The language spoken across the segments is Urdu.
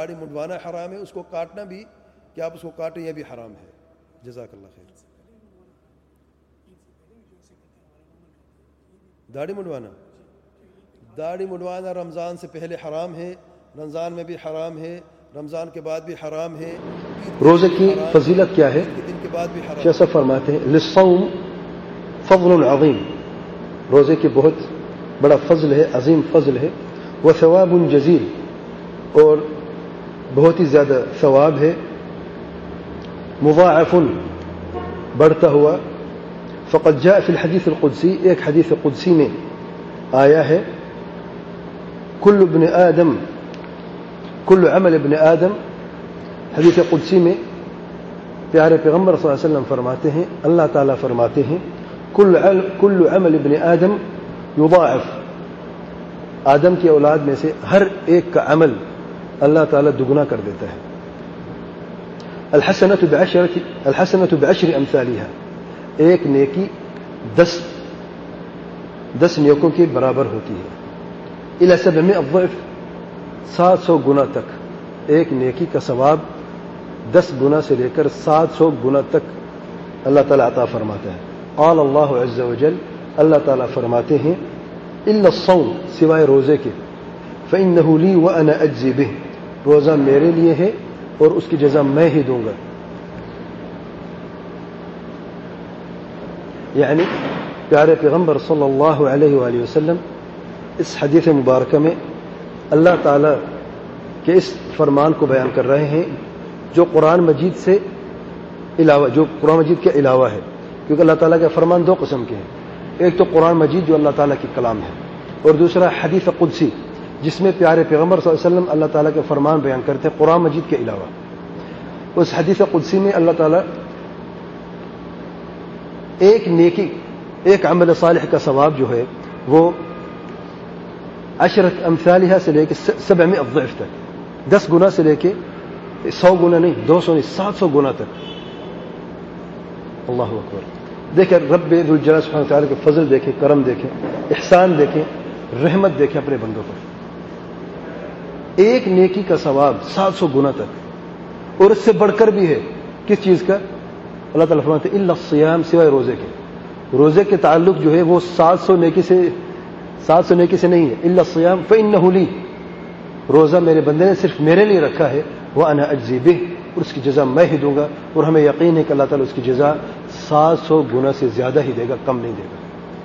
داڑھی منڈوانا حرام ہے، اس کو کاٹنا بھی کہ آپ اس کو کاٹیں یہ بھی حرام ہے۔ جزاک اللہ خیر۔ داڑھی منڈوانا رمضان سے پہلے حرام ہے، رمضان میں بھی حرام ہے، رمضان کے بعد بھی حرام ہے، روزے کی فضیلت کیا ہے؟ عید کے دن کے بعد بھی حرام ہے۔ شیخ صاحب فرماتے ہیں للصوم فضل عظیم، روزے کی بہت بڑا فضل ہے، عظیم فضل ہے، وثواب جزیل، اور بہت ہی زیادہ ثواب ہے، مضاعف بڑھتا ہوا۔ فقد جاء فی الحدیث القدسی، ایک حدیث قدسی میں آیا ہے کل عمل ابن آدم، حدیث قدسی میں پیارے پیغمبر صلی اللہ علیہ وسلم فرماتے ہیں، اللہ تعالیٰ فرماتے ہیں کل عمل ابن آدم یضاعف، آدم کی اولاد میں سے ہر ایک کا عمل اللہ تعالیٰ دگنا کر دیتا ہے۔ الحسنۃ بعشر امثالها، ایک نیکی 10 نیکوں کے برابر ہوتی ہے۔ الی 700 ضعف، 700 گنا تک، ایک نیکی کا ثواب 10 گنا سے لے کر 700 گنا تک اللہ تعالیٰ عطا فرماتا ہے۔ قال اللہ عز وجل، اللہ تعالیٰ فرماتے ہیں الا الصوم، سوائے روزے کے، فإنه لی وأنا أجزی به، روزہ میرے لیے ہے اور اس کی جزا میں ہی دوں گا۔ یعنی پیارے پیغمبر صلی اللہ علیہ وآلہ وسلم اس حدیث مبارکہ میں اللہ تعالیٰ کے اس فرمان کو بیان کر رہے ہیں جو قرآن مجید سے علاوہ، جو قرآن مجید کے علاوہ ہے، کیونکہ اللہ تعالیٰ کے فرمان 2 قسم کے ہیں، ایک تو قرآن مجید جو اللہ تعالیٰ کی کلام ہے، اور دوسرا حدیث قدسی جس میں پیارے پیغمبر صلی اللہ علیہ وسلم اللہ تعالیٰ کے فرمان بیان کرتے ہیں قرآن مجید کے علاوہ۔ اس حدیث قدسی میں اللہ تعالیٰ ایک نیکی، ایک عمل صالح کا ثواب جو ہے وہ 10 امثالها سے لے کے 700 ضعف تک، 10 گنا سے لے کے 100 گنا نہیں، 200 نہیں، 700 گنا تک۔ اللہ اکبر۔ دیکھیں رب ذوالجلال سبحانہ وتعالی کے فضل دیکھیں، کرم دیکھیں، احسان دیکھیں، رحمت دیکھیں اپنے بندوں پر۔ ایک نیکی کا ثواب 700 گنا تک، اور اس سے بڑھ کر بھی ہے کس چیز کا؟ اللہ تعالیٰ فرماتے ہیں الا الصیام، سوائے روزے کے۔ روزے کے تعلق جو ہے وہ 700 نیکی سے نہیں ہے، الا الصیام فإنه لی، روزہ میرے بندے نے صرف میرے لیے رکھا ہے، وأنا أجزی به، اور اس کی جزا میں ہی دوں گا، اور ہمیں یقین ہے کہ اللہ تعالیٰ اس کی جزا 700 گنا سے زیادہ ہی دے گا، کم نہیں دے گا۔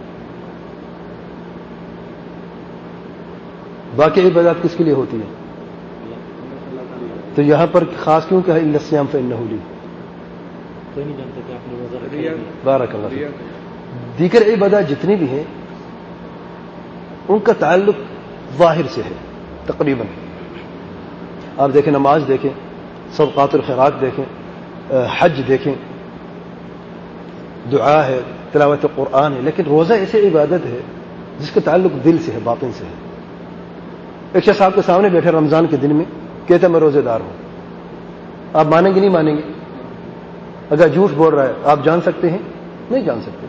باقی عبادات کس کے لیے ہوتی ہے؟ تو یہاں پر خاص کیوں کہ الا الصیام فإنه لی، بارک اللہ فیک۔ دیگر عبادات جتنی بھی ہیں ان کا تعلق ظاہر سے ہے تقریباً۔ آپ دیکھیں نماز دیکھیں، صدقات الخیرات دیکھیں، حج دیکھیں، دعا ہے، تلاوت قرآن ہے، لیکن روزہ ایسی عبادت ہے جس کا تعلق دل سے ہے، باطن سے ہے۔ ایک شخص آپ کے سامنے بیٹھے رمضان کے دن میں کہتا ہے میں روزے دار ہوں، آپ مانیں گے نہیں مانیں گے؟ اگر جھوٹ بول رہا ہے آپ جان سکتے ہیں؟ نہیں جان سکتے۔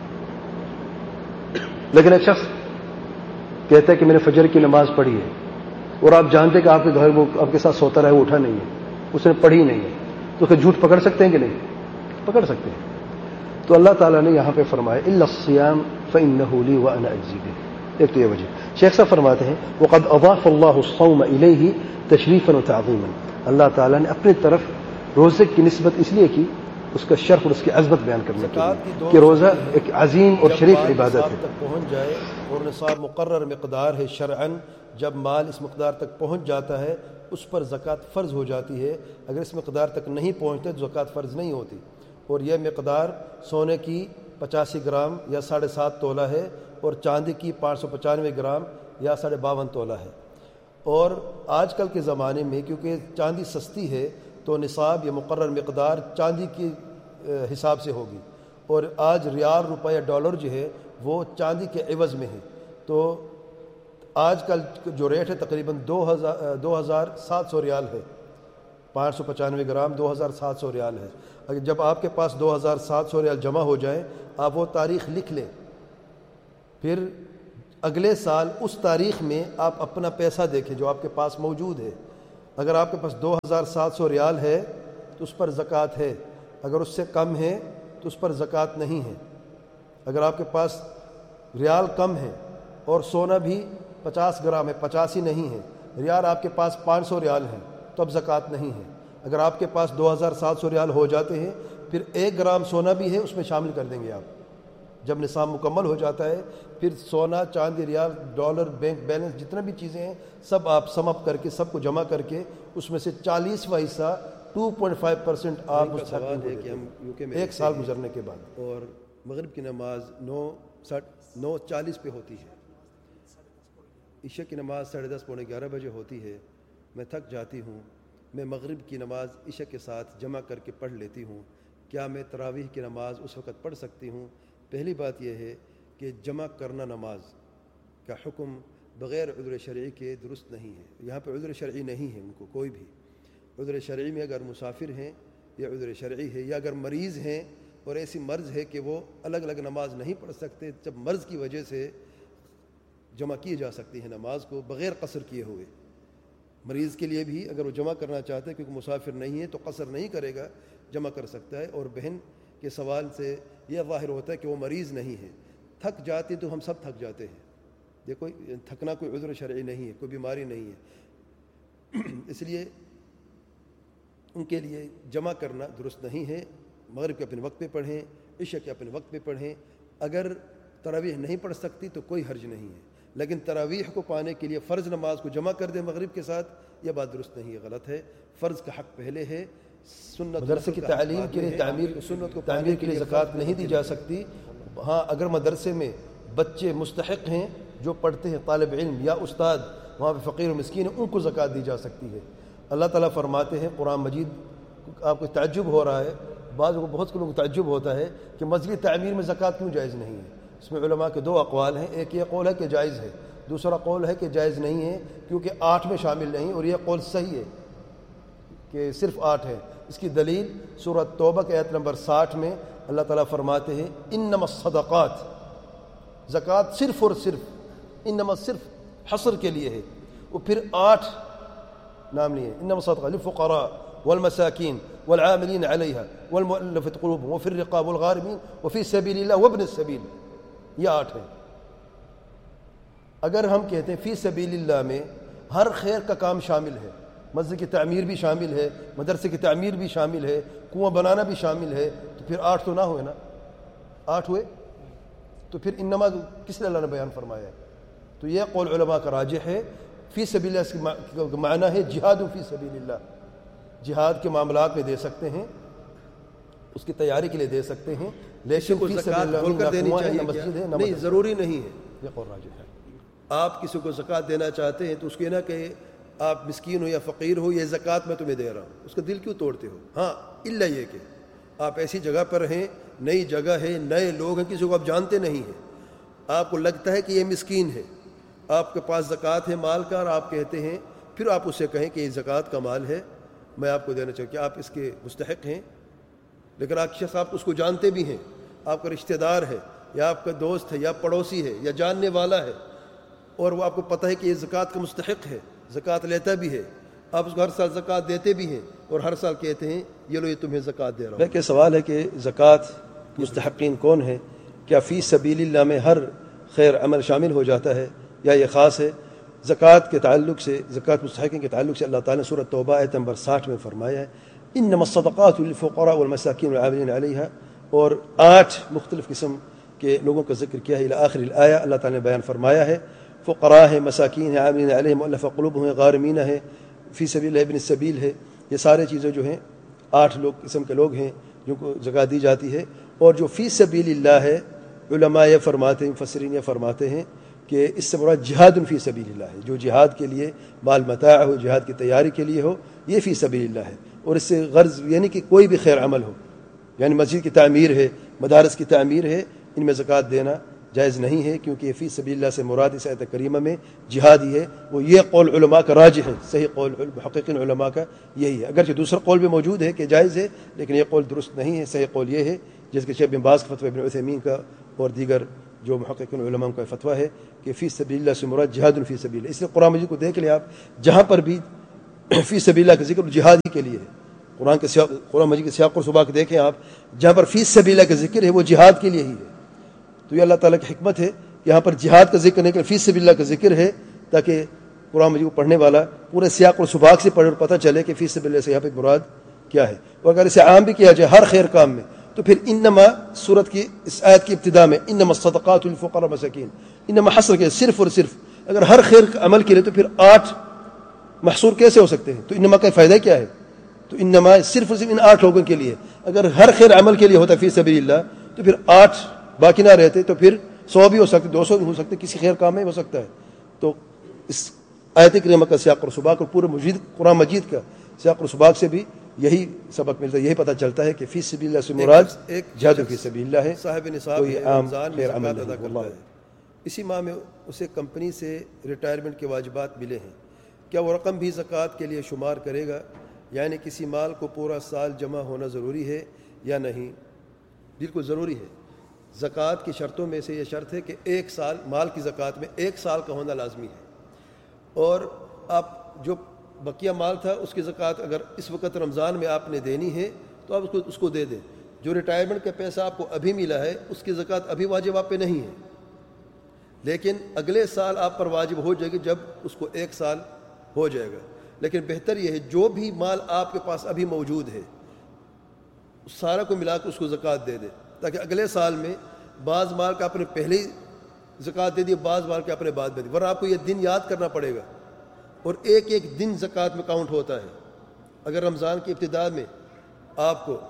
لیکن ایک شخص کہتا ہے کہ میں نے فجر کی نماز پڑھی ہے، اور آپ جانتے کہ آپ کے گھر وہ آپ کے ساتھ سوتا رہا ہے، وہ اٹھا نہیں ہے، اس نے پڑھی نہیں ہے، تو کہ جھوٹ پکڑ سکتے ہیں کہ نہیں؟ پکڑ سکتے ہیں۔ تو اللہ تعالیٰ نے یہاں پہ فرمایا الا الصیام فإنه لی وأنا أجزی به، ایک تو یہ وجہ۔ شیخ صاحب فرماتے ہیں وقد اضاف اللہ الصوم الیہ تشریفا وتعظیما، اللہ تعالیٰ نے اپنی طرف روزے کی نسبت اس لیے کی اس کا شرف اور اس کی عظمت بیان کرنے کے لیے کہ روزہ ایک عظیم اور شریف عبادت ہے۔ تک پہنچ جائے اور نصاب مقرر مقدار ہے شرعاً، جب مال اس مقدار تک پہنچ جاتا ہے اس پر زکوٰۃ فرض ہو جاتی ہے، اگر اس مقدار تک نہیں پہنچتے تو زکوٰۃ فرض نہیں ہوتی۔ اور یہ مقدار سونے کی 85 گرام یا 7.5 تولہ ہے، اور چاندی کی 595 گرام یا 52.5 تولہ ہے۔ اور آج کل کے زمانے میں کیونکہ چاندی سستی ہے تو نصاب یا مقرر مقدار چاندی کے حساب سے ہوگی، اور آج ریال، روپے یا ڈالر جو ہے وہ چاندی کے عوض میں ہے، تو آج کل جو ریٹ ہے تقریباً 2700 ریال ہے، 595 گرام 2700 ریال ہے۔ اگر جب آپ کے پاس 2700 ریال جمع ہو جائیں، آپ وہ تاریخ لکھ لیں، پھر اگلے سال اس تاریخ میں آپ اپنا پیسہ دیکھیں جو آپ کے پاس موجود ہے، اگر آپ کے پاس 2700 ریال ہے تو اس پر زکوٰۃ ہے، اگر اس سے کم ہے تو اس پر زکوٰۃ نہیں ہے۔ اگر آپ کے پاس ریال کم ہے اور سونا بھی 50 گرام ہے، 85 نہیں ہے، ریال آپ کے پاس 500 ریال ہیں تو اب زکوٰۃ نہیں ہے۔ اگر آپ کے پاس 2700 ریال ہو جاتے ہیں پھر 1 گرام سونا بھی ہے، اس میں شامل کر دیں گے آپ۔ جب نصاب مکمل ہو جاتا ہے پھر سونا، چاندی، ریال، ڈالر، بینک بیلنس، جتنا بھی چیزیں ہیں سب آپ سم اپ کر کے، سب کو جمع کر کے اس میں سے 40واں حصہ 2.5% آپ سوال ہے کہ ہم یو کے میں 1 سال گزرنے کے بعد، اور مغرب کی نماز 9:40 پہ ہوتی ہے، عشاء کی نماز 10:30 پونے 11 بجے ہوتی ہے، میں تھک جاتی ہوں، میں مغرب کی نماز عشاء کے ساتھ جمع کر کے پڑھ لیتی ہوں، کیا میں تراویح کی نماز اس وقت پڑھ سکتی ہوں؟ پہلی بات یہ ہے کہ جمع کرنا نماز کا حکم بغیر عذر شرعی کے درست نہیں ہے۔ یہاں پہ عذر شرعی نہیں ہے ان کو کوئی بھی۔ عذر شرعی میں اگر مسافر ہیں یا عذر شرعی ہے، یا اگر مریض ہیں اور ایسی مرض ہے کہ وہ الگ الگ نماز نہیں پڑھ سکتے، جب مرض کی وجہ سے جمع کی جا سکتی ہے نماز کو بغیر قصر کیے ہوئے۔ مریض کے لیے بھی اگر وہ جمع کرنا چاہتے ہیں کیونکہ مسافر نہیں ہے تو قصر نہیں کرے گا، جمع کر سکتا ہے۔ اور بہن کے سوال سے یہ ظاہر ہوتا ہے کہ وہ مریض نہیں ہے، تھک جاتے تو ہم سب تھک جاتے ہیں۔ دیکھو تھکنا کوئی عذر شرعی نہیں ہے، کوئی بیماری نہیں ہے، اس لیے ان کے لیے جمع کرنا درست نہیں ہے۔ مغرب کے اپنے وقت پہ پڑھیں، عشاء کے اپنے وقت پہ پڑھیں۔ اگر تراویح نہیں پڑھ سکتی تو کوئی حرج نہیں ہے، لیکن تراویح کو پانے کے لیے فرض نماز کو جمع کر دیں مغرب کے ساتھ، یہ بات درست نہیں ہے، غلط ہے۔ فرض کا حق پہلے ہے، سنت مدرسے کی تعلیم کے لیے تعمیر کے لیے زکوٰۃ نہیں دی جا سکتی۔ ہاں اگر مدرسے میں بچے مستحق ہیں جو پڑھتے ہیں، طالب علم یا استاد وہاں پہ فقیر و مسکین ہیں، ان کو زکوٰۃ دی جا سکتی ہے۔ اللہ تعالیٰ فرماتے ہیں قرآن مجید، آپ کو تعجب ہو رہا ہے، بعض کو بہت لوگوں کو تعجب ہوتا ہے کہ مسجد تعمیر میں زکوٰۃ کیوں جائز نہیں ہے۔ اس میں علماء کے 2 اقوال ہیں، ایک یہ قول ہے کہ جائز ہے، دوسرا قول ہے کہ جائز نہیں ہے کیونکہ 8 میں شامل نہیں، اور یہ قول صحیح ہے کہ صرف 8 ہے۔ اس کی دلیل سورۃ توبہ کے آیت نمبر 60 میں اللہ تعالیٰ فرماتے ہیں انما الصدقات، زکوٰۃ صرف اور صرف، انما صرف حصر کے لیے ہے، وہ پھر 8 نام نہیں ہے۔ انما الصدقات للفقراء والمساکین والعاملین علیہا والمؤلفۃ قلوبهم وفی الرقاب والغارمین وفی سبیل اللہ وابن السبیل، یہ 8 ہے۔ اگر ہم کہتے ہیں فی سبیل اللہ میں ہر خیر کا کام شامل ہے، مسجد کی تعمیر بھی شامل ہے، مدرسے کی تعمیر بھی شامل ہے، کنواں بنانا بھی شامل ہے، تو پھر 8 تو نہ ہوئے نا، 8 ہوئے تو پھر انما کس لیے اللہ نے بیان فرمایا ہے؟ تو یہ قول علماء کا راجح ہے۔ فی سبیل اللہ کا معنی ہے جہاد فی سبیل اللہ، جہاد کے معاملات میں دے سکتے ہیں، اس کی تیاری کے لیے دے سکتے ہیں، لیکن فی سبیل اللہ کھول کر دینی چاہیے، مسجد ہے نہیں ضروری نہیں ہے۔ یہ قول راجح ہے۔ آپ کسی کو زکوٰۃ دینا چاہتے ہیں تو اس کے نہ کہ آپ مسکین ہو یا فقیر ہو، یہ زکوٰۃ میں تمہیں دے رہا ہوں، اس کا دل کیوں توڑتے ہو؟ ہاں الا یہ کہ آپ ایسی جگہ پر ہیں، نئی جگہ ہے، نئے لوگ ہیں، کسی کو آپ جانتے نہیں ہیں، آپ کو لگتا ہے کہ یہ مسکین ہے، آپ کے پاس زکوٰۃ ہے مال کا، اور آپ کہتے ہیں، پھر آپ اسے کہیں کہ یہ زکوٰۃ کا مال ہے، میں آپ کو دینا چاہوں کہ آپ اس کے مستحق ہیں، لیکن آپ شخص آپ اس کو جانتے بھی ہیں، آپ کا رشتہ دار ہے یا آپ کا دوست ہے یا پڑوسی ہے یا جاننے والا ہے، اور وہ آپ کو پتہ ہے کہ یہ زکوٰۃ کا مستحق ہے، زکوٰۃ لیتا بھی ہے، آپ اس کو ہر سال زکوٰۃ دیتے بھی ہیں، اور ہر سال کہتے ہیں یہ لو یہ تمہیں زکوٰۃ دے رہا ہوں۔ کہ سوال ہے کہ زکوٰۃ مستحقین کون ہے؟ کیا فی سبیل اللہ میں ہر خیر عمل شامل ہو جاتا ہے یا یہ خاص ہے؟ زکوٰۃ کے تعلق سے، زکوٰۃ مستحقین کے تعلق سے اللہ تعالیٰ نے سورۃ توبہ آیت نمبر 60 میں فرمایا ہے انما الصدقات للفقراء والمساکین والعاملین علیہا، اور 8 مختلف قسم کے لوگوں کا ذکر کیا ہے الی آخر الآیہ۔ اللہ تعالیٰ نے بیان فرمایا ہے فقراء ہے، مساکین ہے، عاملین علیہ، مؤلفہ قلوبہم ہے، غارمین ہے، فی سبیل اللہ، ابن السبیل ہے، یہ سارے چیزیں جو ہیں 8 قسم کے لوگ ہیں جن کو زکوٰۃ دی جاتی ہے۔ اور جو فی سبیل اللہ ہے، علماء یہ فرماتے ہیں، مفسرین یہ فرماتے ہیں کہ اس سے مراد جہاد فی سبیل اللہ ہے، جو جہاد کے لیے مال متاع ہو، جہاد کی تیاری کے لیے ہو، یہ فی سبیل اللہ ہے۔ اور اس سے غرض یعنی کہ کوئی بھی خیر عمل ہو، یعنی مسجد کی تعمیر ہے، مدارس کی تعمیر ہے، ان میں زکوٰۃ دینا جائز نہیں ہے، کیونکہ یہ فی سبیل اللہ سے مراد اس آیت کریمہ میں جہاد ہی ہے۔ وہ یہ قول علماء کا راجح ہے، صحیح قول محققین علماء کا یہی ہے، اگرچہ دوسرا قول بھی موجود ہے کہ جائز ہے، لیکن یہ قول درست نہیں ہے۔ صحیح قول یہ ہے جس کے شیخ بن باز کا فتویٰ، ابن عثیمین کا، اور دیگر جو محققین علماء کا فتویٰ ہے کہ فی سبیل اللہ سے مراد جہاد فی سبیل اللہ۔ اس لیے قرآن مجید کو دیکھ لیں آپ، جہاں پر بھی فی سبیل اللہ کا ذکر جہاد ہی کے لیے ہے. قرآن مجید کے سیاق اور سباق دیکھیں آپ, جہاں پر فی سبیل اللہ کا ذکر ہے وہ جہاد کے لیے ہی ہے. تو یہ اللہ تعالیٰ کی حکمت ہے, یہاں پر جہاد کا ذکر نہیں کہ فی سبیل اللہ کا ذکر ہے, تاکہ قرآن مجید کو پڑھنے والا پورے سیاق اور سباق سے پڑھے اور پتہ چلے کہ فی سبیل اللہ سے یہاں پہ مراد کیا ہے. اور اگر اسے عام بھی کیا جائے ہر خیر کام میں, تو پھر انما سورت کی اس آیت کی ابتدا میں انما الصدقات للفقراء والمساکین, انما حصر کے صرف اور صرف, اگر ہر خیر عمل کے لیے تو پھر 8 محصور کیسے ہو سکتے ہیں؟ تو انما کا فائدہ کیا ہے؟ تو انما صرف اور صرف ان 8 لوگوں کے لیے. اگر ہر خیر عمل کے لیے ہوتا فی سبیل اللہ تو پھر 8 باقی نہ رہتے, تو پھر 100 بھی ہو سکتے, 200 بھی ہو سکتے, کسی خیر کام میں ہو سکتا ہے. تو اس آیت کریمہ کا سیاق اور سباق اور پورے قرآن مجید کا سیاق اور سباق سے بھی یہی سبق ملتا ہے, یہی پتہ چلتا ہے کہ فی سبیل اللہ سے مراد ایک جہاد فی سبیل اللہ ہے. صاحب نصاب رمضان میں زکوٰۃ ادا کرتا ہے, اسی ماہ میں اسے کمپنی سے ریٹائرمنٹ کے واجبات ملے ہیں, کیا وہ رقم بھی زکوٰۃ کے لیے شمار کرے گا؟ یعنی کسی مال کو پورا سال جمع ہونا ضروری ہے یا نہیں؟ بالکل ضروری ہے. زکوٰۃ کی شرطوں میں سے یہ شرط ہے کہ 1 سال مال کی زکوٰۃ میں 1 سال کا ہونا لازمی ہے. اور آپ جو بقیہ مال تھا اس کی زکوٰۃ اگر اس وقت رمضان میں آپ نے دینی ہے تو آپ اس کو دے دیں. جو ریٹائرمنٹ کا پیسہ آپ کو ابھی ملا ہے اس کی زکوٰۃ ابھی واجب آپ پہ نہیں ہے, لیکن اگلے سال آپ پر واجب ہو جائے گی جب اس کو 1 سال ہو جائے گا. لیکن بہتر یہ ہے جو بھی مال آپ کے پاس ابھی موجود ہے سارا کو ملا کے اس کو زکوٰۃ دے دے, تاکہ اگلے سال میں بعض مال کا آپ نے پہلے ہی زکوٰۃ دے دی, بعض مال کے اپنے بعد میں دی, ورنہ آپ کو یہ دن یاد کرنا پڑے گا. اور ایک ایک دن زکوٰۃ میں کاؤنٹ ہوتا ہے. اگر رمضان کی ابتدا میں آپ کو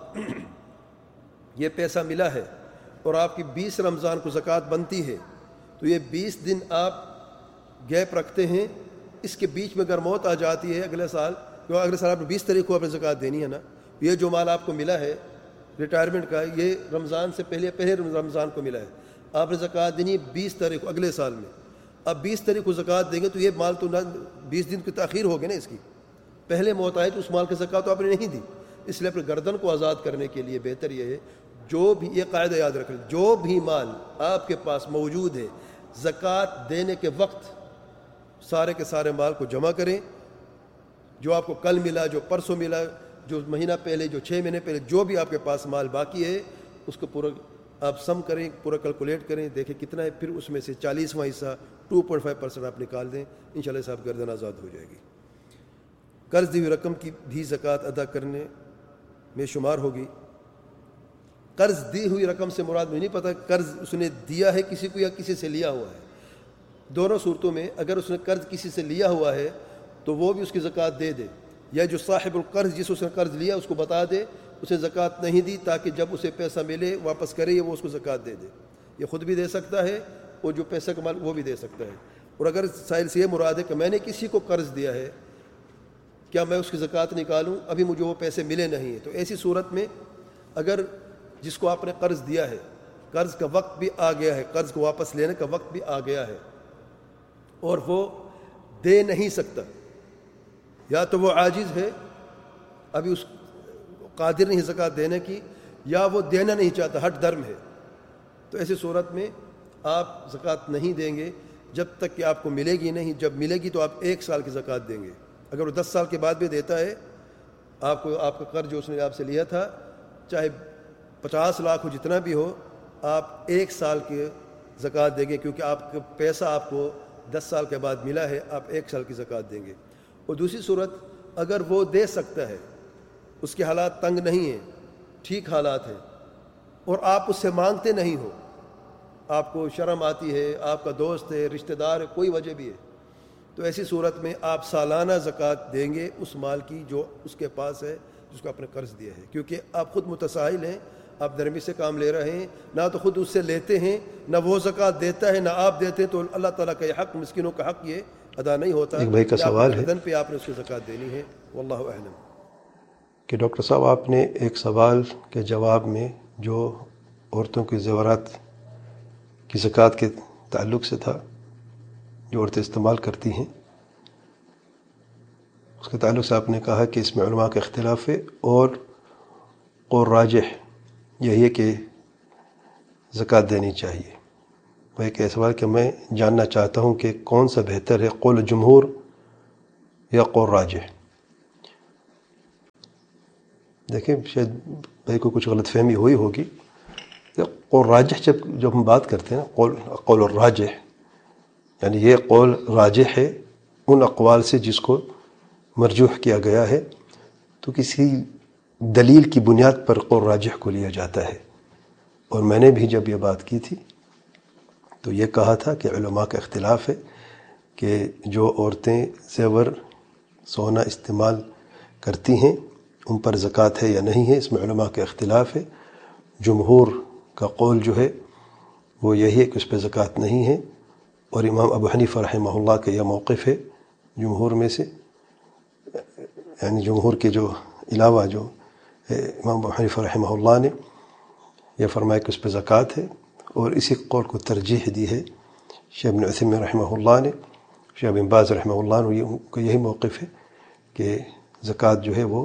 یہ پیسہ ملا ہے اور آپ کی 20 رمضان کو زکوٰۃ بنتی ہے, تو یہ 20 دن آپ گیپ رکھتے ہیں. اس کے بیچ میں اگر موت آ جاتی ہے اگلے سال, کیونکہ اگلے سال آپ نے 20 تاریخ کو اپنے زکوٰۃ دینی ہے نا, یہ جو مال آپ کو ملا ہے ریٹائرمنٹ کا, یہ رمضان سے پہلے رمضان کو ملا ہے, آپ نے زکوٰۃ دینی 20 تاریخ کو اگلے سال میں. اب 20 تاریخ کو زکوٰۃ دیں گے تو یہ مال تو 20 دن کی تاخیر ہوگی نا اس کی, پہلے موت آئے تو اس مال کی زکوٰۃ تو آپ نے نہیں دی. اس لیے اپنے گردن کو آزاد کرنے کے لیے بہتر یہ ہے, جو بھی یہ قاعدہ یاد رکھ لیں, جو بھی مال آپ کے پاس موجود ہے زکوٰۃ دینے کے وقت سارے کے سارے مال کو جمع کریں. جو آپ کو کل ملا, جو پرسوں ملا, جو مہینہ پہلے, جو 6 مہینے پہلے, جو بھی آپ کے پاس مال باقی ہے اس کو پورا آپ سم کریں, پورا کیلکولیٹ کریں, دیکھیں کتنا ہے, پھر اس میں سے 40واں حصہ 2.5% آپ نکال دیں, انشاءاللہ صاحب گردن آزاد ہو جائے گی. قرض دی ہوئی رقم کی بھی زکوٰۃ ادا کرنے میں شمار ہوگی. قرض دی ہوئی رقم سے مراد مجھے نہیں پتہ قرض اس نے دیا ہے کسی کو یا کسی سے لیا ہوا ہے. دونوں صورتوں میں اگر اس نے قرض کسی سے لیا ہوا ہے تو وہ بھی اس کی زکوٰۃ دے دے, یا جو صاحب القرض جس اس نے قرض لیا اس کو بتا دے اسے زکوٰۃ نہیں دی, تاکہ جب اسے پیسہ ملے واپس کرے وہ اس کو زکوٰۃ دے دے. یہ خود بھی دے سکتا ہے اور جو پیسہ کمال وہ بھی دے سکتا ہے. اور اگر سائل سے یہ مراد ہے کہ میں نے کسی کو قرض دیا ہے, کیا میں اس کی زکوٰۃ نکالوں, ابھی مجھے وہ پیسے ملے نہیں, تو ایسی صورت میں اگر جس کو آپ نے قرض دیا ہے قرض کا وقت بھی آ گیا ہے, قرض کو واپس لینے کا وقت بھی آ گیا ہے اور وہ دے نہیں سکتا, یا تو وہ عاجز ہے ابھی اس قادر نہیں زکوٰۃ دینے کی, یا وہ دینا نہیں چاہتا ہٹ درم ہے, تو ایسی صورت میں آپ زکوٰۃ نہیں دیں گے جب تک کہ آپ کو ملے گی نہیں. جب ملے گی تو آپ 1 سال کی زکوٰۃ دیں گے. اگر وہ 10 سال کے بعد بھی دیتا ہے آپ کو, آپ کا قرض جو اس نے آپ سے لیا تھا چاہے 50 لاکھ ہو جتنا بھی ہو, آپ 1 سال کی زکوٰۃ دیں گے, کیونکہ آپ کا پیسہ آپ کو 10 سال کے بعد ملا ہے, آپ 1 سال کی زکوٰۃ دیں گے. اور دوسری صورت اگر وہ دے سکتا ہے, اس کے حالات تنگ نہیں ہیں, ٹھیک حالات ہیں, اور آپ اس سے مانگتے نہیں ہو, آپ کو شرم آتی ہے, آپ کا دوست ہے, رشتہ دار ہے, کوئی وجہ بھی ہے, تو ایسی صورت میں آپ سالانہ زکوٰۃ دیں گے اس مال کی جو اس کے پاس ہے جس کو آپ نے قرض دیا ہے. کیونکہ آپ خود متساہل ہیں, آپ نرمی سے کام لے رہے ہیں, نہ تو خود اس سے لیتے ہیں, نہ وہ زکوٰۃ دیتا ہے, نہ آپ دیتے, تو اللہ تعالیٰ کا یہ حق, مسکینوں کا حق یہ ادا نہیں ہوتا. ایک بھائی کا سوال ہے پہ آپ نے اس کی زکوٰۃ دینی ہے, واللہ اعلم. کہ ڈاکٹر صاحب آپ نے ایک سوال کے جواب میں جو عورتوں کے زیورات کی زکوٰۃ کے تعلق سے تھا جو عورتیں استعمال کرتی ہیں, اس کے تعلق سے آپ نے کہا کہ اس میں علماء کا اختلاف ہے اور قول راجح یہی ہے کہ زکوٰۃ دینی چاہیے. وہ ایک ایسا سوال کہ میں جاننا چاہتا ہوں کہ کون سا بہتر ہے, قول جمہور یا قول راجح؟ دیکھیں شاید بھائی کو کچھ غلط فہمی ہوئی ہوگی. قول راجح جب ہم بات کرتے ہیں قول الراجح، یعنی یہ قول راجح ہے ان اقوال سے جس کو مرجوح کیا گیا ہے، تو کسی دلیل کی بنیاد پر قول راجح کو لیا جاتا ہے. اور میں نے بھی جب یہ بات کی تھی تو یہ کہا تھا کہ علماء کا اختلاف ہے کہ جو عورتیں زیور سونا استعمال کرتی ہیں ان پر زکوٰۃ ہے یا نہیں ہے، اس میں علماء کا اختلاف ہے. جمہور کا قول جو ہے وہ یہی ہے کہ اس پہ زکوٰۃ نہیں ہے، اور امام ابو حنیفہ رحمہ اللہ کا یہ موقف ہے جمہور میں سے، یعنی جمہور کے جو علاوہ جو امام ابو حنیفہ رحمہ اللہ نے یہ فرمایا کہ اس پہ زکوٰۃ ہے. اور اسی قول کو ترجیح دی ہے شیخ ابن عثیمین رحمہ اللہ نے، شیخ ابن باز رحمہ اللہ نے، ان کا یہی موقف ہے کہ زکوٰۃ جو ہے وہ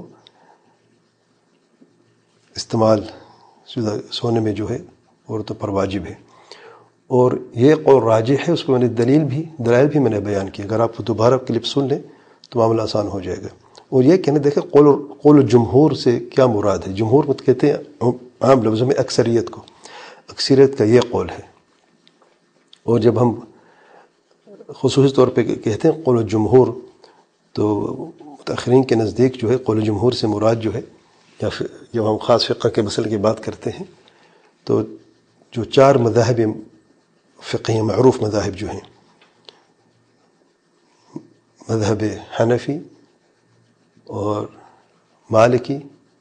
استعمال شدہ سونے میں جو ہے عورتوں پر واجب ہے. اور یہ قول راجح ہے، اس کو میں نے دلائل بھی میں نے بیان کی. اگر آپ دوبارہ کلپ سن لیں تو معاملہ آسان ہو جائے گا. اور یہ کہنے دیکھیں قول جمہور سے کیا مراد ہے. جمہور کہتے ہیں عام لفظوں میں اکثریت کو، اکثریت کا یہ قول ہے. اور جب ہم خصوصی طور پہ کہتے ہیں قول جمہور، تو متأخرین کے نزدیک جو ہے قول جمہور سے مراد جو ہے، یا پھر جب ہم خاص فقہ کے مسئلے کی بات کرتے ہیں تو جو 4 مذاہب فقہی معروف مذاہب جو ہیں، مذہب حنفی اور مالکی،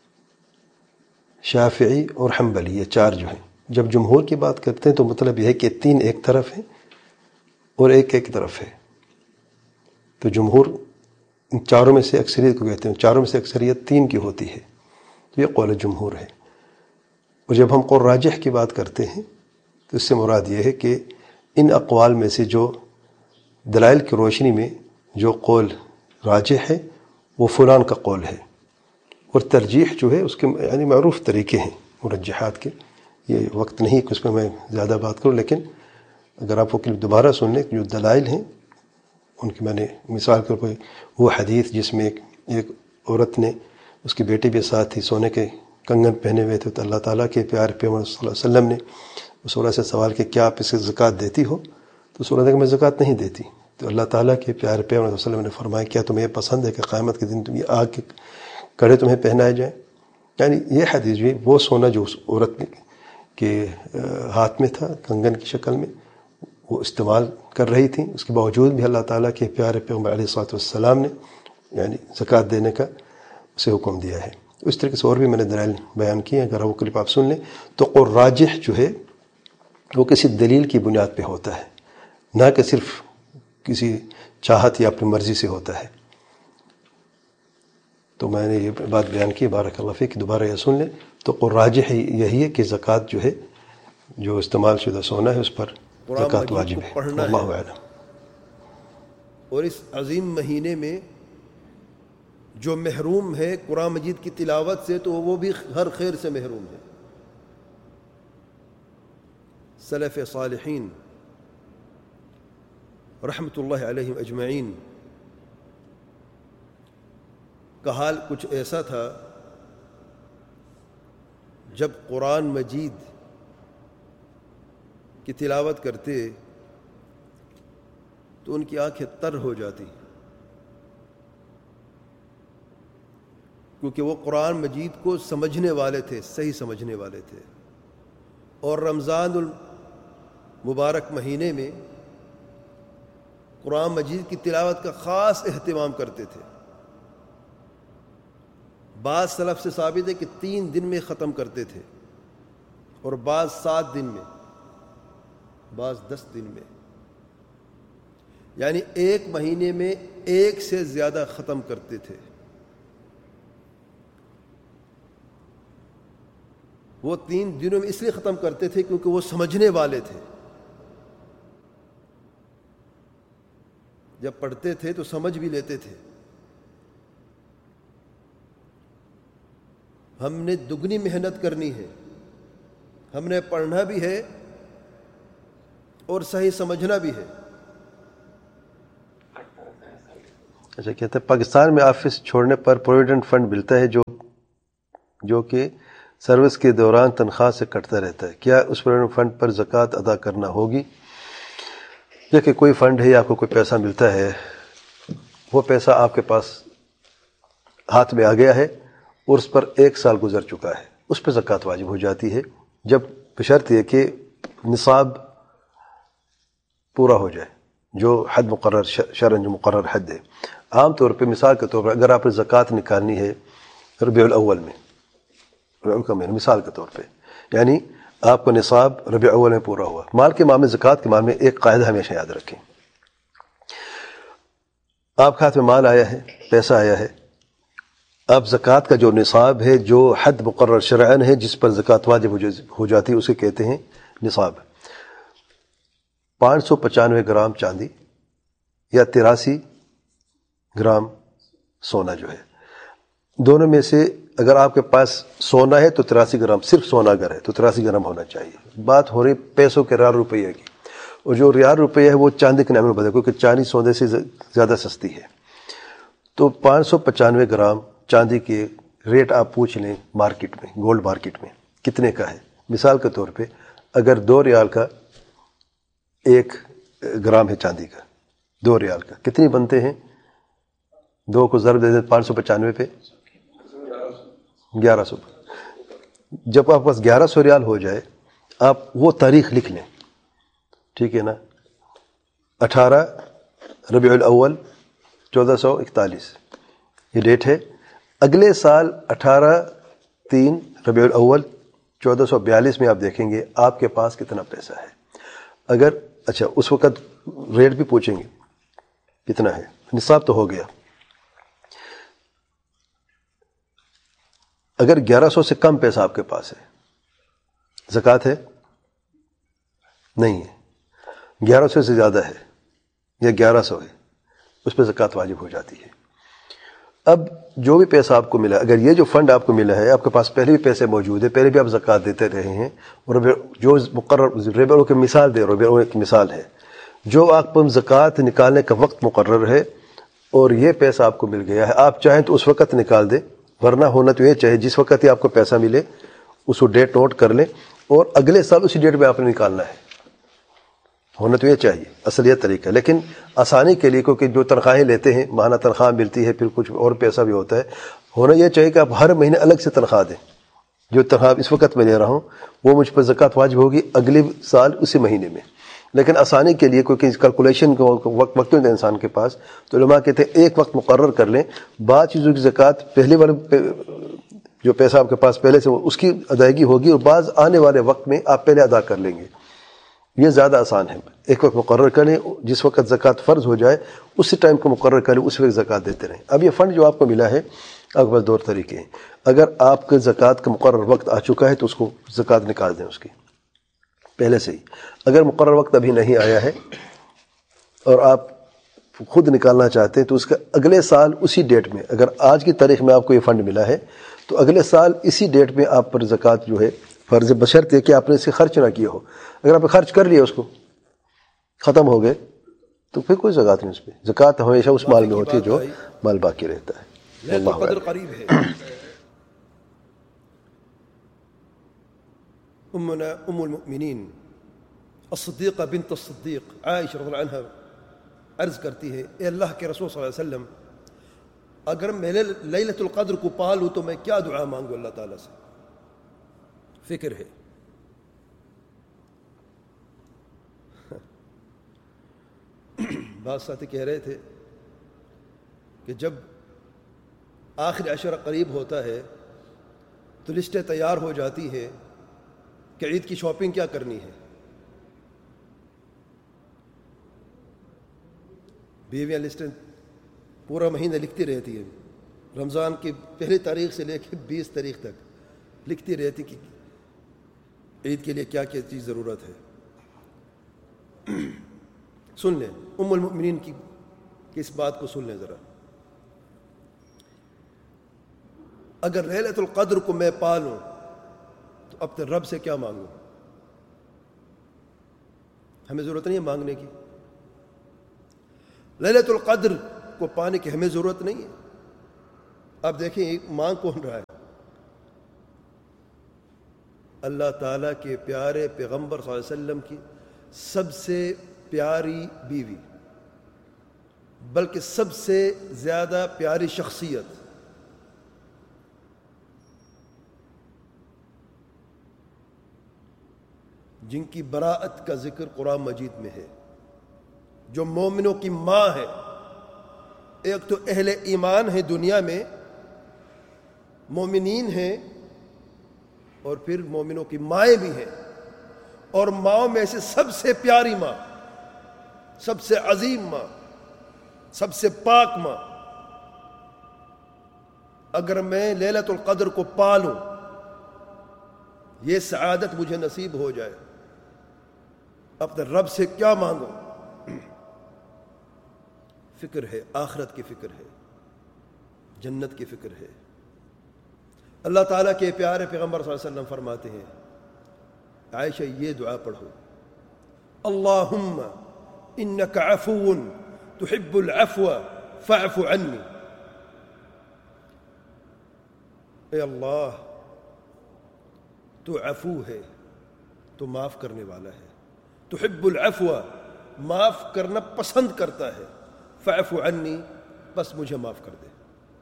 شافعی اور حنبلی، یہ 4 جو ہیں. جب جمہور کی بات کرتے ہیں تو مطلب یہ ہے کہ 3 ایک طرف ہیں اور ایک طرف ہے. تو جمہور ان 4 میں سے اکثریت کو کہتے ہیں، 4 میں سے اکثریت 3 کی ہوتی ہے، تو یہ قول جمہور ہے. اور جب ہم قول راجح کی بات کرتے ہیں تو اس سے مراد یہ ہے کہ ان اقوال میں سے جو دلائل کی روشنی میں جو قول راجح ہے وہ فلان کا قول ہے. اور ترجیح جو ہے اس کے یعنی معروف طریقے ہیں مرجحات کے. یہ وقت نہیں کہ اس پہ میں زیادہ بات کروں، لیکن اگر آپ وہ کلپ دوبارہ سن لیں جو دلائل ہیں ان کی، میں نے مثال کے طور پہ وہ حدیث جس میں ایک عورت نے، اس کی بیٹی بھی ساتھ تھی، سونے کے کنگن پہنے ہوئے تھے، تو اللہ تعالیٰ کے پیارے پیغمبر صلی اللہ علیہ وسلم نے اس عورت سے سوال کہ کیا آپ اس کی زکوٰۃ دیتی ہو؟ تو اس عورت نے کہ میں زکوٰۃ نہیں دیتی. تو اللہ تعالیٰ کے پیارے پیغمبر صلی اللہ علیہ وسلم نے فرمایا کیا تمہیں یہ پسند ہے کہ قیامت کے دن تم یہ آگ کے کڑے تمہیں پہنائے جائیں؟ یعنی یہ حدیث بھی وہ سونا جو اس عورت کے ہاتھ میں تھا کنگن کی شکل میں وہ استعمال کر رہی تھی، اس کے باوجود بھی اللہ تعالیٰ کے پیارے پیغمبر علیہ الصلوۃ والسلام نے یعنی زکوٰۃ دینے کا اسے حکم دیا ہے. اس طریقے سے اور بھی میں نے دلائل بیان کی ہیں، اگر وہ کلپ آپ سن لیں تو قول راجح جو ہے وہ کسی دلیل کی بنیاد پہ ہوتا ہے، نہ کہ صرف کسی چاہت یا اپنی مرضی سے ہوتا ہے. تو میں نے یہ بات بیان کی، بارک اللہ فیک، دوبارہ یہ سن لیں. تو قول راجح یہی ہے کہ زکوٰۃ جو ہے جو استعمال شدہ سونا ہے اس پر زکوٰۃ واجب ہے. اللہ اعلم. اور اس عظیم مہینے میں جو محروم ہے قرآن مجید کی تلاوت سے تو وہ بھی ہر خیر سے محروم ہے. سلف صالحین رحمۃ اللہ علیہم اجمعین کا حال کچھ ایسا تھا، جب قرآن مجید کی تلاوت کرتے تو ان کی آنکھیں تر ہو جاتی، کیونکہ وہ قرآن مجید کو سمجھنے والے تھے، صحیح سمجھنے والے تھے. اور رمضان المبارک مہینے میں قرآن مجید کی تلاوت کا خاص اہتمام کرتے تھے. بعض سلف سے ثابت ہے کہ 3 دن میں ختم کرتے تھے، اور بعض 7 دن میں، بعض 10 دن میں، یعنی ایک مہینے میں 1 سے زیادہ ختم کرتے تھے. وہ 3 دنوں میں اس لیے ختم کرتے تھے کیونکہ وہ سمجھنے والے تھے. جب پڑھتے تھے تو سمجھ بھی لیتے تھے. ہم نے دگنی محنت کرنی ہے، ہم نے پڑھنا بھی ہے اور صحیح سمجھنا بھی ہے. اچھا، کہتے ہیں پاکستان میں آفس چھوڑنے پر پروویڈنٹ فنڈ ملتا ہے جو جو کہ سروس کے دوران تنخواہ سے کٹتا رہتا ہے، کیا اس پروویڈنٹ فنڈ پر زکوٰۃ ادا کرنا ہوگی؟ یا کہ کوئی فنڈ ہے یا آپ کو کوئی پیسہ ملتا ہے، وہ پیسہ آپ کے پاس ہاتھ میں آ گیا ہے اور اس پر 1 سال گزر چکا ہے، اس پہ زکوٰۃ واجب ہو جاتی ہے، جب بشرط یہ کہ نصاب پورا ہو جائے، جو حد مقرر شرعاً جو مقرر حد ہے۔ عام طور پہ مثال کے طور پر اگر آپ نے زکوٰۃ نکالنی ہے ربیع الاول میں، ربیع الاول کا مہینہ مثال کے طور پہ، یعنی آپ کو نصاب ربیع اول میں پورا ہوا۔ مال کے معاملے زکوٰۃ کے معاملے ایک قاعدہ ہمیشہ یاد رکھیں، آپ کے ہاتھ میں مال آیا ہے، پیسہ آیا ہے، اب زکوٰۃ کا جو نصاب ہے، جو حد مقرر شرعاً ہے جس پر زکوٰۃ واجب ہو جاتی ہے، اسے کہتے ہیں نصاب۔ 595 گرام چاندی یا 83 گرام سونا جو ہے، دونوں میں سے اگر آپ کے پاس سونا ہے تو 83 گرام، صرف سونا اگر ہے تو 83 گرام ہونا چاہیے۔ بات ہو رہی پیسوں کے ریال روپیہ کی، اور جو ریال روپیہ ہے وہ چاندی کے نام میں بدل، کیونکہ چاندی سونے سے زیادہ سستی ہے۔ تو 595 گرام چاندی کے ریٹ آپ پوچھ لیں مارکیٹ میں، گولڈ مارکیٹ میں کتنے کا ہے۔ مثال کے طور پہ اگر 2 ریال کا 1 گرام ہے چاندی کا، 2 ریال کا کتنی بنتے ہیں؟ 2 کو ضرب دے دیں 595 پہ، 1100۔ جب آپ پاس 1100 ریال ہو جائے، آپ وہ تاریخ لکھ لیں، ٹھیک ہے نا، 18 ربیع الاول 1441 یہ ڈیٹ ہے۔ اگلے سال 18/3 ربیع الاول 1442 میں آپ دیکھیں گے آپ کے پاس کتنا پیسہ ہے۔ اگر اچھا اس وقت ریٹ بھی پوچھیں گے کتنا ہے، نصاب تو ہو گیا۔ اگر 1100 سے کم پیسہ آپ کے پاس ہے، زکوٰۃ ہے؟ نہیں ہے۔ 1100 سے زیادہ ہے یا 1100 ہے، اس پہ زکوٰۃ واجب ہو جاتی ہے۔ اب جو بھی پیسہ آپ کو ملا، اگر یہ جو فنڈ آپ کو ملا ہے، آپ کے پاس پہلے بھی پیسے موجود ہیں، پہلے بھی آپ زکوٰۃ دیتے رہے ہیں، اور جو مقرر ربیع کی مثال دے، ربیع کی مثال ہے، جو آپ کو زکوٰۃ نکالنے کا وقت مقرر ہے اور یہ پیسہ آپ کو مل گیا ہے، آپ چاہیں تو اس وقت نکال دیں، ورنہ ہونا تو یہ چاہیے جس وقت ہی آپ کو پیسہ ملے اس کو ڈیٹ نوٹ کر لیں اور اگلے سال اسی ڈیٹ میں آپ نے نکالنا ہے، ہونا تو یہ چاہیے، اصل یہ طریقہ ہے۔ لیکن آسانی کے لیے، کیونکہ جو تنخواہیں لیتے ہیں، ماہانہ تنخواہ ملتی ہے، پھر کچھ اور پیسہ بھی ہوتا ہے، ہونا یہ چاہیے کہ آپ ہر مہینے الگ سے تنخواہ دیں۔ جو تنخواہ اس وقت میں لے رہا ہوں وہ مجھ پر زکوٰۃ واجب ہوگی اگلے سال اسی مہینے میں۔ لیکن آسانی کے لیے، کیونکہ کیلکولیشن کا وقت نہیں ہوتا انسان کے پاس، تو علماء کہتے ہیں ایک وقت مقرر کر لیں، بعض چیزوں کی زکوٰۃ پہلے والے جو پیسہ آپ کے پاس پہلے سے اس کی ادائیگی ہوگی، اور بعض آنے والے وقت میں آپ پہلے ادا کر لیں گے، یہ زیادہ آسان ہے۔ ایک وقت مقرر کریں، جس وقت زکوٰۃ فرض ہو جائے اسی ٹائم کو مقرر کریں، اس وقت زکوٰۃ دیتے رہیں۔ اب یہ فنڈ جو آپ کو ملا ہے، آپ کے پاس 2 طریقے ہیں۔ اگر آپ کے زکوٰۃ کا مقرر وقت آ چکا ہے تو اس کو زکوٰۃ نکال دیں اس کی پہلے سے ہی۔ اگر مقرر وقت ابھی نہیں آیا ہے اور آپ خود نکالنا چاہتے ہیں تو اس کا اگلے سال اسی ڈیٹ میں، اگر آج کی تاریخ میں آپ کو یہ فنڈ ملا ہے تو اگلے سال اسی ڈیٹ میں آپ پر زکوٰۃ جو ہے فرض، بشرط ہے کہ آپ نے اسے خرچ نہ کیا ہو۔ اگر آپ نے خرچ کر لیا، اس کو ختم ہو گئے، تو پھر کوئی زکوٰۃ نہیں اس پہ۔ زکوٰۃ ہمیشہ اس مال میں ہوتی ہے جو مال باقی رہتا ہے۔ لیلۃ القدر قریب ہے۔ امنا ام المؤمنین الصدیقہ بنت الصدیق عائشہ رضی اللہ عنہ عرض کرتی ہے، اے اللہ کے رسول صلی اللہ علیہ وسلم، اگر میں لیلۃ القدر کو پا لوں تو میں کیا دعا مانگوں اللہ تعالیٰ سے؟ فکر ہے۔ بعض ساتھی کہہ رہے تھے کہ جب آخر عشرہ قریب ہوتا ہے تو لسٹیں تیار ہو جاتی ہیں کہ عید کی شاپنگ کیا کرنی ہے۔ بیویاں لسٹیں پورا مہینہ لکھتی رہتی ہیں، رمضان کی پہلی تاریخ سے لے کے 20 تاریخ تک لکھتی رہتی کہ عید کے لیے کیا کیا چیز ضرورت ہے۔ سن لیں ام المؤمنین کی اس بات کو، سن لیں ذرا۔ اگر لیلۃ القدر کو میں پا لوں تو اپنے رب سے کیا مانگوں؟ ہمیں ضرورت نہیں ہے مانگنے کی، لیلۃ القدر کو پانے کی ہمیں ضرورت نہیں ہے۔ آپ دیکھیں مانگ کون رہا ہے؟ اللہ تعالیٰ کے پیارے پیغمبر صلی اللہ علیہ وسلم کی سب سے پیاری بیوی، بلکہ سب سے زیادہ پیاری شخصیت، جن کی براءت کا ذکر قرآن مجید میں ہے، جو مومنوں کی ماں ہے۔ ایک تو اہل ایمان ہے دنیا میں، مومنین ہیں، اور پھر مومنوں کی مائیں بھی ہیں، اور ماؤں میں سے سب سے پیاری ماں، سب سے عظیم ماں، سب سے پاک ماں۔ اگر میں لیلۃ القدر کو پالوں، یہ سعادت مجھے نصیب ہو جائے، اپنے رب سے کیا مانگوں؟ فکر ہے، آخرت کی فکر ہے، جنت کی فکر ہے۔ اللہ تعالیٰ کے پیارے پیغمبر صلی اللہ علیہ وسلم فرماتے ہیں، عائشہ یہ دعا پڑھو، اللہم انک عفو تحب العفو فاعف عنی۔ اے اللہ، تو عفو ہے، تو معاف کرنے والا ہے، تحب العفو، معاف کرنا پسند کرتا ہے، فاعف عنی، بس مجھے معاف کر دے۔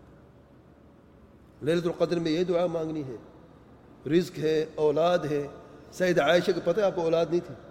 لیلۃ القدر میں یہ دعا مانگنی ہے، رزق ہے، اولاد ہے۔ سیدہ عائشہ کو پتہ ہے آپ کو اولاد نہیں تھی؟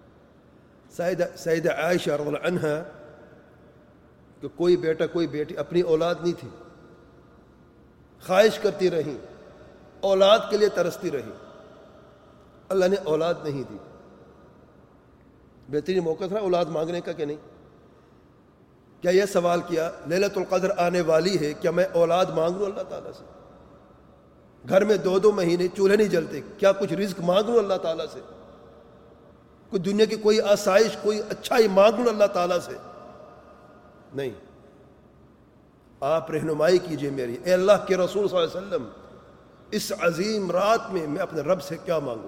سیدہ عائشہ رضی اللہ عنہا کہ کوئی بیٹا کوئی بیٹی، اپنی اولاد نہیں تھی، خواہش کرتی رہیں، اولاد کے لیے ترستی رہیں، اللہ نے اولاد نہیں دی۔ بہترین موقع تھا اولاد مانگنے کا کہ نہیں؟ کیا یہ سوال کیا، لیلۃ القدر آنے والی ہے، کیا میں اولاد مانگ لوں اللہ تعالیٰ سے؟ گھر میں 2 مہینے چولہے نہیں جلتے، کیا کچھ رزق مانگ لوں اللہ تعالیٰ سے؟ کوئی دنیا کی کوئی آسائش، کوئی اچھائی مانگ لوں اللہ تعالیٰ سے؟ نہیں، آپ رہنمائی کیجئے میری، اے اللہ کے رسول صلی اللہ علیہ وسلم، اس عظیم رات میں اپنے رب سے کیا مانگوں؟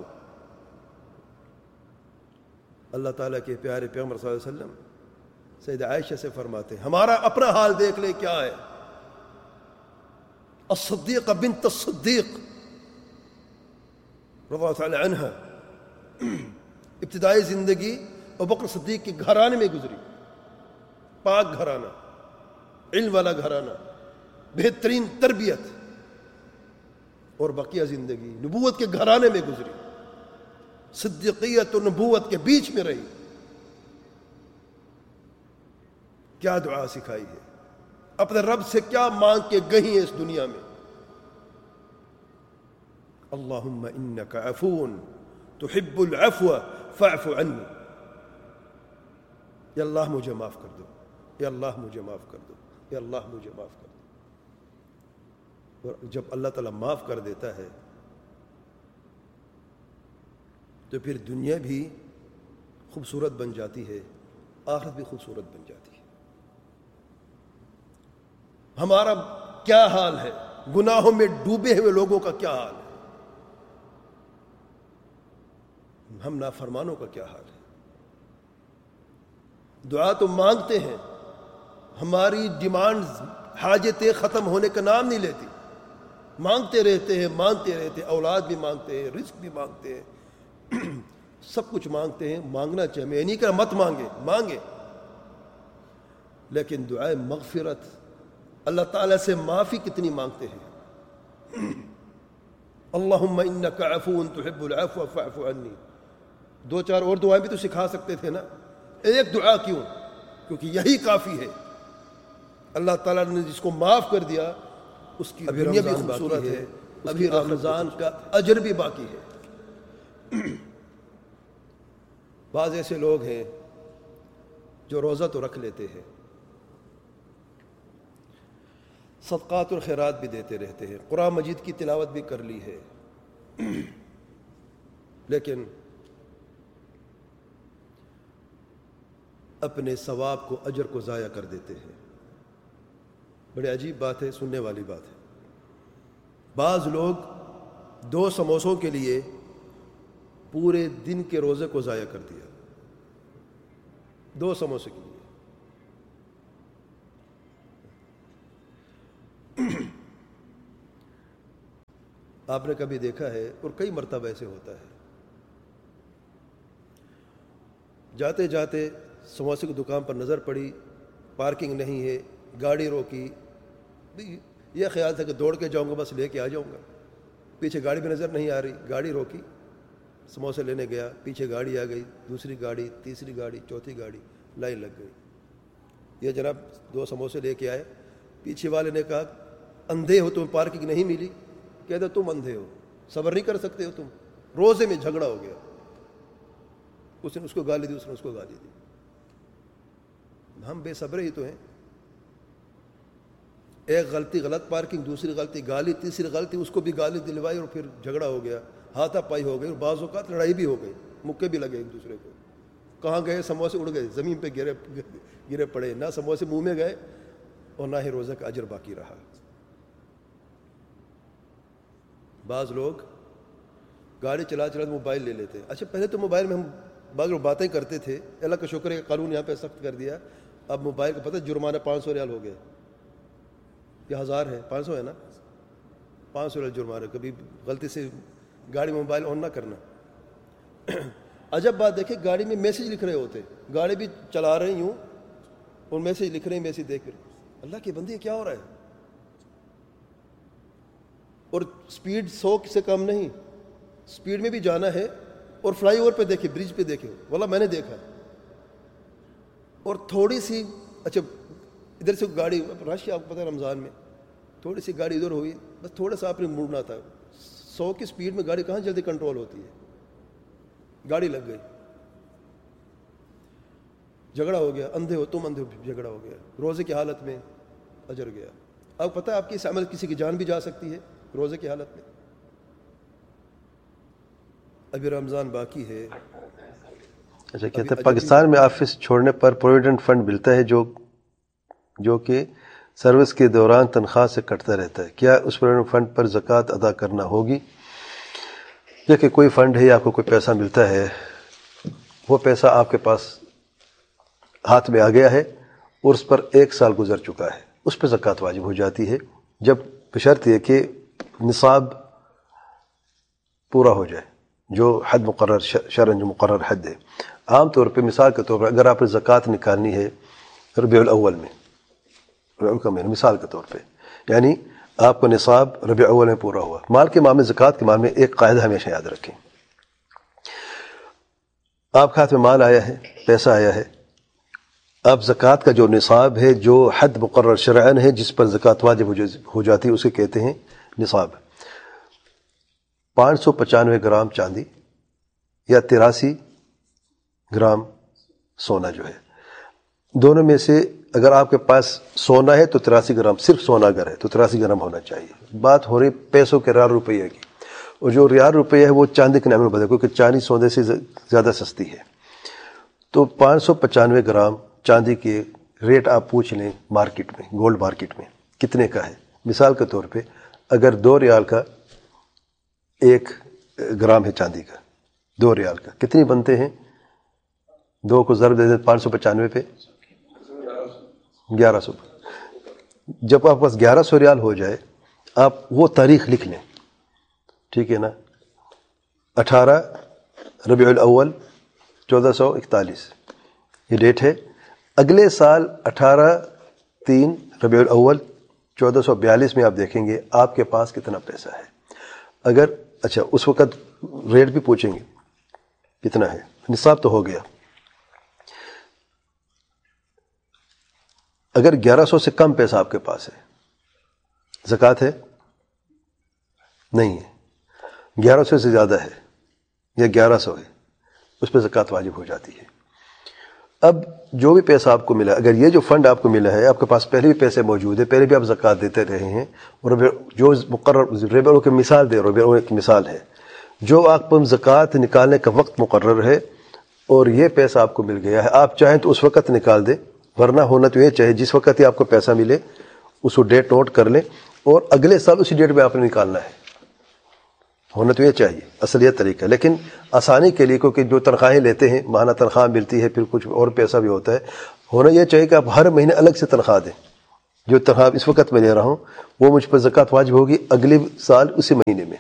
اللہ تعالیٰ کے پیارے پیغمبر صلی اللہ علیہ وسلم سیدہ عائشہ سے فرماتے ہیں، ہمارا اپنا حال دیکھ لے کیا ہے۔ الصدیقہ بنت الصدیق رضی اللہ تعالی عنہ، ابتدائی زندگی ابوبکر صدیق کے گھرانے میں گزری، پاک گھرانہ، علم والا گھرانہ، بہترین تربیت، اور بقیہ زندگی نبوت کے گھرانے میں گزری، صدیقیت اور نبوت کے بیچ میں رہی۔ کیا دعا سکھائی ہے، اپنے رب سے کیا مانگ کے گئی ہیں اس دنیا میں؟ اللہم انک عفو تحب العفو فاعف عنی، یا اللہ مجھے معاف کر دو، یا اللہ مجھے معاف کر دو، یا اللہ مجھے معاف کر دو۔ اور جب اللہ تعالیٰ معاف کر دیتا ہے تو پھر دنیا بھی خوبصورت بن جاتی ہے، آخرت بھی خوبصورت بن جاتی ہے۔ ہمارا کیا حال ہے، گناہوں میں ڈوبے ہوئے لوگوں کا کیا حال ہے، ہم نافرمانوں کا کیا حال ہے؟ دعا تو مانگتے ہیں، ہماری ڈیمانڈز، حاجتیں ختم ہونے کا نام نہیں لیتی، مانگتے رہتے ہیں، مانگتے رہتے ہیں، اولاد بھی مانگتے ہیں، رزق بھی مانگتے ہیں، سب کچھ مانگتے ہیں۔ مانگنا چاہیے، میں نہیں کہا مت مانگے، لیکن دعائے مغفرت، اللہ تعالیٰ سے معافی کتنی مانگتے ہیں؟ اللہم انک عفو تحب العفو فاعف عنی۔ 2-4 اور دعائیں بھی تو سکھا سکتے تھے نا، ایک دعا کیوں؟ کیونکہ یہی کافی ہے۔ اللہ تعالیٰ نے جس کو معاف کر دیا اس کی دنیا بھی خوبصورت ہے، ابھی رمضان کا اجر بھی باقی ہے۔ بعض ایسے لوگ ہیں جو روزہ تو رکھ لیتے ہیں، صدقات اور خیرات بھی دیتے رہتے ہیں، قرآن مجید کی تلاوت بھی کر لی ہے، لیکن اپنے ثواب کو، اجر کو ضائع کر دیتے ہیں۔ بڑی عجیب بات ہے، سننے والی بات ہے۔ بعض لوگ 2 سموسوں کے لیے پورے دن کے روزے کو ضائع کر دیا، 2 سموسے کے لیے۔ آپ نے کبھی دیکھا ہے، اور کئی مرتبہ ایسے ہوتا ہے، جاتے جاتے سموسے کی دکان پر نظر پڑی، پارکنگ نہیں ہے، گاڑی روکی، یہ خیال تھا کہ دوڑ کے جاؤں گا، بس لے کے آ جاؤں گا، پیچھے گاڑی بھی نظر نہیں آ رہی، گاڑی روکی، سموسے لینے گیا، پیچھے گاڑی آ گئی، دوسری گاڑی، تیسری گاڑی، چوتھی گاڑی، لائن لگ گئی۔ یہ جناب 2 سموسے لے کے آئے، پیچھے والے نے کہا اندھے ہو، تمہیں پارکنگ نہیں ملی؟ کہتے تم اندھے ہو، صبر نہیں کر سکتے ہو تم؟ روزے میں جھگڑا ہو گیا، اس نے اس کو گالی دی، اس نے اس کو گالی دی۔ ہم بے صبر ہی تو ہیں، ایک غلطی غلط پارکنگ، دوسری غلطی گالی، تیسری غلطی اس کو بھی گالی دلوائی، اور پھر جھگڑا ہو گیا، ہاتھا پائی ہو گئی، اور بعض اوقات لڑائی بھی ہو گئی، مکے بھی لگے ایک دوسرے کو۔ کہاں گئے؟ سموسے اڑ گئے، زمین پہ گرے پڑے، نہ سموسے منہ میں گئے اور نہ ہی روزہ کا اجر باقی رہا۔ بعض لوگ گاڑی چلا چلا موبائل لے لیتے۔ اچھا پہلے تو موبائل میں ہم بعض لوگ باتیں کرتے تھے، اللہ کا شکر ہے کہ قانون یہاں پہ سخت کر دیا، اب موبائل کو پتہ جرمانہ 500 ریال ہو گیا، یہ 1000 ہے، 500 ہے نا، 500 ریال جرمانہ، کبھی غلطی سے گاڑی میں موبائل آن نہ کرنا۔ عجب بات دیکھیں، گاڑی میں میسیج لکھ رہے ہوتے، گاڑی بھی چلا رہے یوں اور میسیج لکھ رہے ہیں، میسیج دیکھ رہے، اللہ کے بندے کیا ہو رہا ہے؟ اور سپیڈ 100 سے کم نہیں، سپیڈ میں بھی جانا ہے، اور فلائی اوور پہ دیکھے، برج پہ دیکھے، واللہ میں نے دیکھا، اور تھوڑی سی، اچھا ادھر سے گاڑی رش، آپ کو پتہ ہے رمضان میں تھوڑی سی گاڑی ادھر ہوئی، بس تھوڑا سا آپ نے مڑنا تھا، 100 کی سپیڈ میں گاڑی کہاں جلدی کنٹرول ہوتی ہے، گاڑی لگ گئی، جھگڑا ہو گیا، اندھے ہو تم، اندھے ہو، جھگڑا ہو گیا، روزے کی حالت میں اجر گیا۔ اب پتہ ہے آپ کی اس عمل کسی کی جان بھی جا سکتی ہے روزے کی حالت میں۔ ابھی رمضان باقی ہے۔ اچھا کہتے ہیں پاکستان میں آفس چھوڑنے پر پروویڈنٹ فنڈ ملتا ہے جو کہ سروس کے دوران تنخواہ سے کٹتا رہتا ہے، کیا اس پروویڈنٹ فنڈ پر زکوٰۃ ادا کرنا ہوگی؟ یا کہ کوئی فنڈ ہے یا آپ کو کوئی پیسہ ملتا ہے، وہ پیسہ آپ کے پاس ہاتھ میں آ گیا ہے اور اس پر 1 سال گزر چکا ہے، اس پہ زکوٰۃ واجب ہو جاتی ہے، جب بشرط یہ کہ نصاب پورا ہو جائے، جو حد مقرر شرعاً جو مقرر حد ہے۔ عام طور پہ مثال کے طور پر اگر آپ نے زکوٰۃ نکالنی ہے ربیع الاول میں، ربیع الاول کا مہینہ مثال کے طور پہ، یعنی آپ کا نصاب ربیع اول میں پورا ہوا۔ مال کے معاملے، زکوٰۃ کے معاملے میں ایک قاعدہ ہمیشہ یاد رکھیں، آپ کے ہاتھ میں مال آیا ہے، پیسہ آیا ہے، اب زکوٰۃ کا جو نصاب ہے، جو حد مقرر شرعاً ہے جس پر زکوٰۃ واجب ہو جاتی ہے، اسے کہتے ہیں نصاب۔ 595 گرام چاندی یا 83 گرام سونا جو ہے، دونوں میں سے اگر آپ کے پاس سونا ہے تو 83 گرام، صرف سونا اگر ہے تو 83 گرام ہونا چاہیے۔ بات ہو رہی پیسوں کے ریال روپیہ کی، اور جو ریال روپیہ ہے وہ چاندی کے نام میں بدل، کیونکہ چاندی سونے سے زیادہ سستی ہے۔ تو 595 گرام چاندی کے ریٹ آپ پوچھ لیں مارکیٹ میں، گولڈ مارکیٹ میں کتنے کا ہے۔ مثال کے طور پہ اگر 2 ریال کا 1 گرام ہے چاندی کا، 2 ریال کا کتنی بنتے ہیں؟ 2 کو ضرب دے دیں 595 پہ 1100۔ جب آپ پاس 1100 ریال ہو جائے، آپ وہ تاریخ لکھ لیں، ٹھیک ہے نا، 18 ربیع الاول 1441 یہ ڈیٹ ہے۔ اگلے سال 18/3 ربیع الاول 1442 میں آپ دیکھیں گے آپ کے پاس کتنا پیسہ ہے۔ اگر اچھا اس وقت ریٹ بھی پوچھیں گے کتنا ہے، نصاب تو ہو گیا۔ اگر 1100 سے کم پیسہ آپ کے پاس ہے، زکوٰۃ ہے؟ نہیں ہے۔ 1100 سے زیادہ ہے یا 1100 ہے، اس پہ زکوٰۃ واجب ہو جاتی ہے۔ اب جو بھی پیسہ آپ کو ملا، اگر یہ جو فنڈ آپ کو ملا ہے، آپ کے پاس پہلے بھی پیسے موجود ہیں، پہلے بھی آپ زکوٰۃ دیتے رہے ہیں، اور جو مقرر ربیع الاول کی مثال دے، ربیع الاول کی مثال ہے، جو آپ کو زکوٰۃ نکالنے کا وقت مقرر ہے اور یہ پیسہ آپ کو مل گیا ہے، آپ چاہیں تو اس وقت نکال دیں، ورنہ ہونا تو یہ چاہیے جس وقت ہی آپ کو پیسہ ملے اس کو ڈیٹ نوٹ کر لیں، اور اگلے سال اسی ڈیٹ پہ آپ نے نکالنا ہے، ہونا تو یہ چاہیے، اصل یہ طریقہ۔ لیکن آسانی کے لیے، کیونکہ جو تنخواہیں لیتے ہیں، ماہانہ تنخواہ ملتی ہے، پھر کچھ اور پیسہ بھی ہوتا ہے، ہونا یہ چاہیے کہ آپ ہر مہینے الگ سے تنخواہ دیں۔ جو تنخواہ اس وقت میں لے رہا ہوں وہ مجھ پر زکوٰۃ واجب ہوگی اگلے سال اسی مہینے میں۔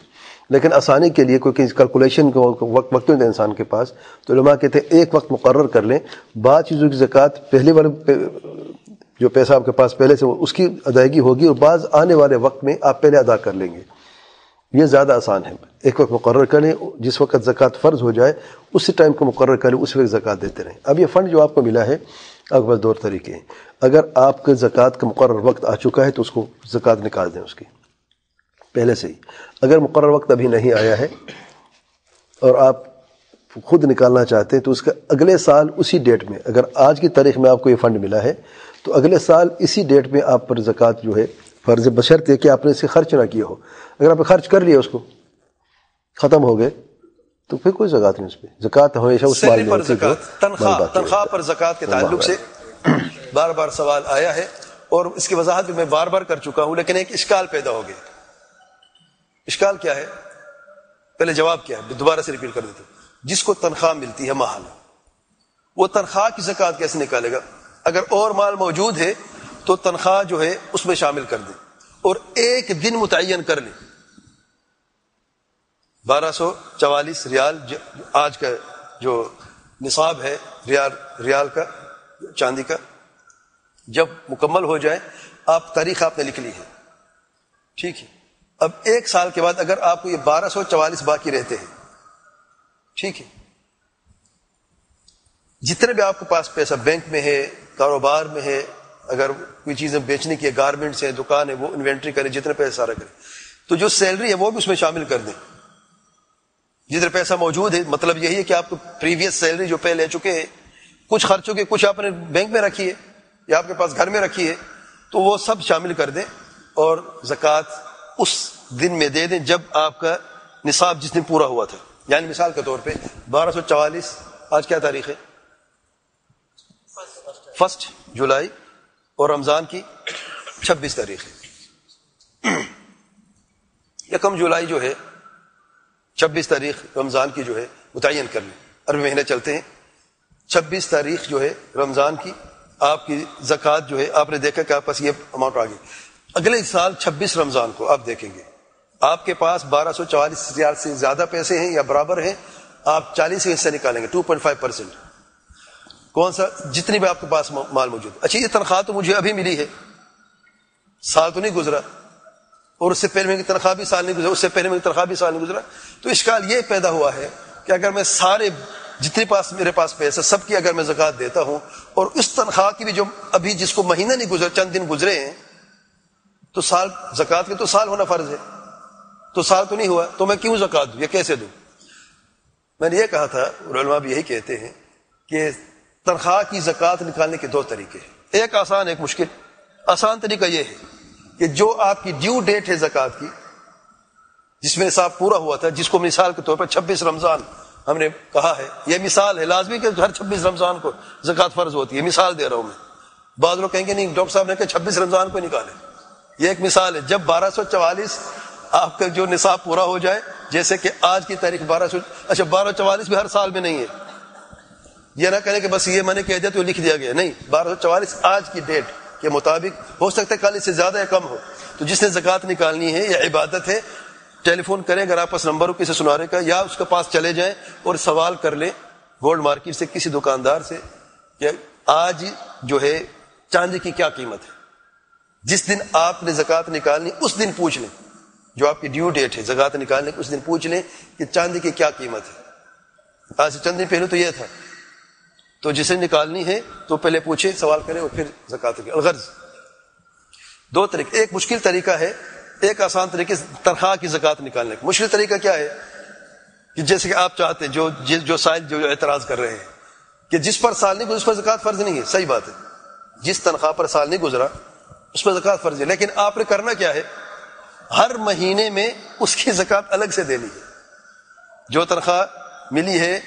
لیکن آسانی کے لیے کوئی کیلکولیشن کو وقت نہیں ہوتا انسان کے پاس، تو علماء کہتے ہیں ایک وقت مقرر کر لیں، بعض چیزوں کی زکوٰۃ پہلے والے جو پیسہ آپ کے پاس پہلے سے اس کی ادائیگی ہوگی، اور بعض آنے والے وقت میں آپ پہلے ادا کر لیں گے، یہ زیادہ آسان ہے۔ ایک وقت مقرر کر لیں، جس وقت زکوٰۃ فرض ہو جائے اسی ٹائم کو مقرر کر لیں، اس وقت زکوٰۃ دیتے رہیں۔ اب یہ فنڈ جو آپ کو ملا ہے، آپ کے پاس دو طریقے ہیں۔ اگر آپ کے زکوٰۃ کا مقرر وقت آ چکا ہے تو اس کو زکوٰۃ نکال دیں اس کی پہلے سے ہی۔ اگر مقرر وقت ابھی نہیں آیا ہے اور آپ خود نکالنا چاہتے ہیں تو اس کا اگلے سال اسی ڈیٹ میں، اگر آج کی تاریخ میں آپ کو یہ فنڈ ملا ہے تو اگلے سال اسی ڈیٹ میں آپ پر زکوٰۃ جو ہے فرض، بشرط کہ آپ نے اسے خرچ نہ کیا ہو۔ اگر آپ نے خرچ کر لیا، اس کو ختم ہو گئے، تو پھر کوئی زکوٰۃ نہیں اس پہ۔ زکوٰۃ ہمیشہ اس مال میں ہوتی ہے۔ تنخواہ پر زکوٰۃ کے تعلق سے بار بار سوال آیا ہے، اور اس کی وضاحت بھی میں بار بار کر چکا ہوں، لیکن ایک اشکال پیدا ہو گیا۔ اشکال کیا ہے؟ پہلے جواب کیا ہے، دوبارہ سے ریپیٹ کر دیتا ہوں۔ جس کو تنخواہ ملتی ہے ماہانہ، وہ تنخواہ کی زکوٰۃ کیسے نکالے گا؟ اگر اور مال موجود ہے تو تنخواہ جو ہے اس میں شامل کر دیں، اور ایک دن متعین کر لیں۔ 1244 ریال آج کا جو نصاب ہے ریال کا، چاندی کا، جب مکمل ہو جائے، آپ تاریخ آپ نے لکھ لی ہے، ٹھیک ہے۔ اب ایک سال کے بعد اگر آپ کو یہ 1244 باقی رہتے ہیں، ٹھیک ہے، جتنے بھی آپ کے پاس پیسہ بینک میں ہے، کاروبار میں ہے، اگر کوئی چیزیں بیچنے کی ہے، گارمنٹس ہیں، دکان ہے، وہ انوینٹری کریں، جتنے پیسہ سارا کریں، تو جو سیلری ہے وہ بھی اس میں شامل کر دیں۔ جتنے پیسہ موجود ہے، مطلب یہی ہے کہ آپ کو پریویس سیلری جو پہ لے چکے ہیں، کچھ خرچوں کے، کچھ آپ نے بینک میں رکھی ہے یا آپ کے پاس گھر میں رکھی ہے، تو وہ سب شامل کر دیں، اور زکوٰۃ اس دن میں دے دیں جب آپ کا نصاب جس دن پورا ہوا تھا۔ یعنی مثال کے طور پہ 1244 آج کیا تاریخ ہے؟ 1 جولائی، اور رمضان کی 26 تاریخ ہے۔ 1 جولائی جو ہے، 26 تاریخ رمضان کی جو ہے متعین کر لیں، عربی مہینے چلتے ہیں۔ 26 تاریخ جو ہے رمضان کی آپ کی زکوٰۃ جو ہے، آپ نے دیکھا کہ آپ پاس یہ اماؤنٹ آ گئی۔ اگلے سال 26 رمضان کو آپ دیکھیں گے آپ کے پاس 1244 ریال سے زیادہ پیسے ہیں یا برابر ہیں، آپ 40 حصہ نکالیں گے، 2.5%۔ کون سا؟ جتنی بھی آپ کے پاس مال موجود۔ اچھا، یہ تنخواہ تو مجھے ابھی ملی ہے، سال تو نہیں گزرا، اور اس سے پہلے میری تنخواہ بھی سال نہیں گزرا، اس سے پہلے میری تنخواہ بھی سال نہیں گزرا۔ تو اشکال یہ پیدا ہوا ہے کہ اگر میں سارے جتنے میرے پاس پیسہ سب کی اگر میں زکوٰۃ دیتا ہوں، اور اس تنخواہ کی بھی جو ابھی جس کو مہینہ نہیں گزرا، چند دن گزرے ہیں، تو سال زکوٰۃ کے تو سال ہونا فرض ہے، تو سال تو نہیں ہوا، تو میں کیوں زکوٰۃ دوں یا کیسے دوں؟ میں نے یہ کہا تھا، علماء بھی یہی کہتے ہیں کہ تنخواہ کی زکوٰۃ نکالنے کے 2 طریقے ہیں، ایک آسان ایک مشکل۔ آسان طریقہ یہ ہے کہ جو آپ کی ڈیو ڈیٹ ہے زکوٰۃ کی، جس میں نصاب پورا ہوا تھا، جس کو مثال کے طور پر 26 رمضان ہم نے کہا ہے، یہ مثال ہے، لازمی کہ ہر 26 رمضان کو زکوٰۃ فرض ہوتی ہے، مثال دے رہا ہوں میں۔ بعض لوگ کہیں گے نہیں ڈاکٹر صاحب نے کہا 26 رمضان کو نکالے، یہ ایک مثال ہے۔ جب 1244 آپ کا جو نصاب پورا ہو جائے، جیسے کہ آج کی تاریخ 1244 بھی ہر سال میں نہیں ہے، یہ نہ کریں کہ بس یہ میں نے کہہ دیا تو لکھ دیا گیا، نہیں، 1244 آج کی ڈیٹ کے مطابق، ہو سکتا ہے کل اس سے زیادہ یا کم ہو۔ تو جس نے زکوٰۃ نکالنی ہے، یہ عبادت ہے، ٹیلی فون کریں اگر آپ پاس نمبر ہو کسی سنارے کا، یا اس کے پاس چلے جائیں اور سوال کر لیں گولڈ مارکیٹ سے، کسی دکاندار سے، کہ آج جو ہے چاندی کی کیا قیمت ہے۔ جس دن آپ نے زکوٰۃ نکالنی اس دن پوچھ لیں، جو آپ کی ڈیو ڈیٹ ہے زکوٰۃ نکالنے کی، اس دن پوچھ لیں کہ چاندی کی کیا قیمت ہے۔ آج سے چند دن پہلے تو یہ تھا، تو جسے نکالنی ہے تو پہلے پوچھے، سوال کرے، اور پھر زکوٰۃ کی الغرض۔ 2 طریقے، ایک مشکل طریقہ ہے، ایک آسان طریقے تنخواہ کی زکوٰۃ نکالنے کا۔ مشکل طریقہ کیا ہے کہ جیسے کہ آپ چاہتے ہیں، جو سائل جو اعتراض کر رہے ہیں کہ جس پر سال نہیں گزرا اس پر زکوٰۃ فرض نہیں ہے، صحیح بات ہے، جس تنخواہ پر سال نہیں گزرا اس پر زکوٰۃ فرض ہے، لیکن آپ نے کرنا کیا ہے، ہر مہینے میں اس کی زکوٰۃ الگ سے دینی ہے۔ جو تنخواہ ملی ہے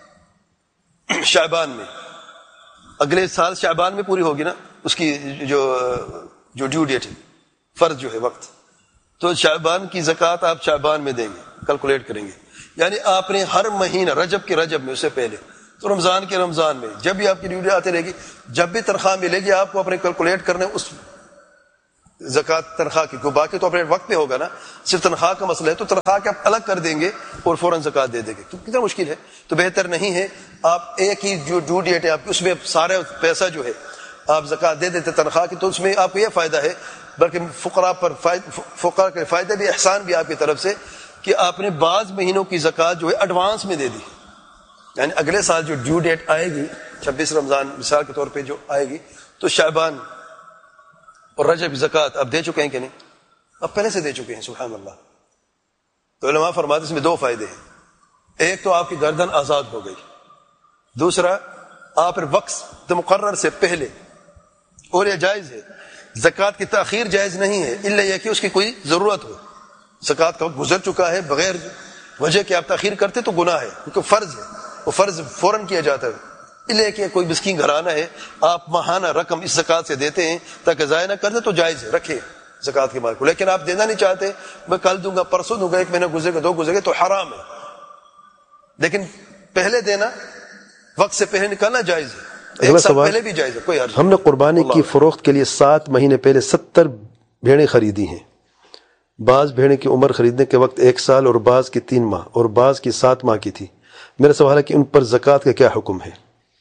شعبان میں، اگلے سال شعبان میں پوری ہوگی نا اس کی جو ڈیو ڈیٹ ہے، فرض جو ہے وقت، تو شعبان کی زکوٰۃ آپ شعبان میں دیں گے، کیلکولیٹ کریں گے، یعنی آپ نے ہر مہینہ رجب کے رجب میں، اس سے پہلے تو رمضان کے رمضان میں، جب بھی آپ کی ڈیو ڈیٹ آتی رہے گی، جب بھی تنخواہ ملے گی آپ کو اپنے کیلکولیٹ کرنے، اس زکوٰۃ تنخواہ کی، باقی تو اپنے وقت پہ ہوگا نا، صرف تنخواہ کا مسئلہ ہے تو تنخواہ کے آپ الگ کر دیں گے اور فوراً زکوٰۃ دے دیں گے، تو کتنا مشکل ہے. تو بہتر نہیں ہے آپ ایک ہی جو ڈیو ڈیٹ ہے آپ کی اس میں سارا پیسہ جو ہے آپ زکوٰۃ دے دیتے تنخواہ کی، تو اس میں آپ کو یہ فائدہ ہے، بلکہ فقراء کے فائدے بھی، احسان بھی آپ کی طرف سے کہ آپ نے بعض مہینوں کی زکوٰۃ جو ہے ایڈوانس میں دے دی. یعنی اگلے سال جو ڈیو ڈیٹ آئے گی 26 رمضان مثال کے طور پہ جو آئے گی، تو شعبان اور رجب زکوٰۃ آپ دے چکے ہیں کہ نہیں؟ آپ پہلے سے دے چکے ہیں. سبحان اللہ. تو علماء فرماتے ہیں اس میں دو فائدے ہیں، ایک تو آپ کی گردن آزاد ہو گئی، دوسرا آپ وقت مقرر سے پہلے، اور یہ جائز ہے، زکوٰۃ کی تاخیر جائز نہیں ہے الا یہ کہ اس کی کوئی ضرورت ہو. زکوٰۃ کا وقت گزر چکا ہے، بغیر وجہ کہ آپ تاخیر کرتے تو گناہ ہے، کیونکہ فرض ہے، وہ فرض فوراً کیا جاتا ہے. الا کہ کوئی مسکین گھرانہ ہے، آپ ماہانہ رقم اس زکوٰۃ سے دیتے ہیں تاکہ ضائع نہ کر دیں، تو جائز ہے، رکھے زکوٰۃ کے مال کو. لیکن آپ دینا نہیں چاہتے، میں کل دوں گا، پرسوں دوں گا، ایک مہینہ گزرے گا، دو گزرے گا، تو حرام ہے. لیکن پہلے دینا، وقت سے پہلے نکالنا جائز ہے، ایک سال پہلے بھی جائز ہے، کوئی حرج نہیں. ہم نے قربانی کی فروخت کے لیے 7 مہینے پہلے 70 بھیڑیں خریدی ہیں. بعض بھیڑیں کی عمر خریدنے کے وقت 1 سال اور بعض کی 3 ماہ اور بعض کی 7 ماہ کی تھی. میرا سوال ہے کہ ان پر زکوٰۃ کا کیا حکم ہے؟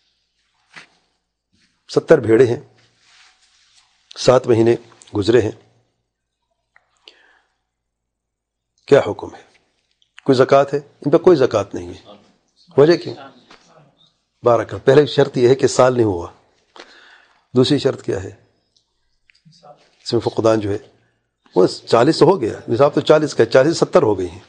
70 بھیڑیں ہیں، 7 مہینے گزرے ہیں، کیا حکم ہے؟ کوئی زکوٰۃ ہے؟ ان پہ کوئی زکوٰۃ نہیں ہے. وجہ کیوں؟ بارک اللہ. پہلے شرط یہ ہے کہ سال نہیں ہوا. دوسری شرط کیا ہے؟ اس میں فقدان جو ہے وہ 40 ہو گیا، نصاب تو 40 کا، 40 70 ہو گئی ہیں.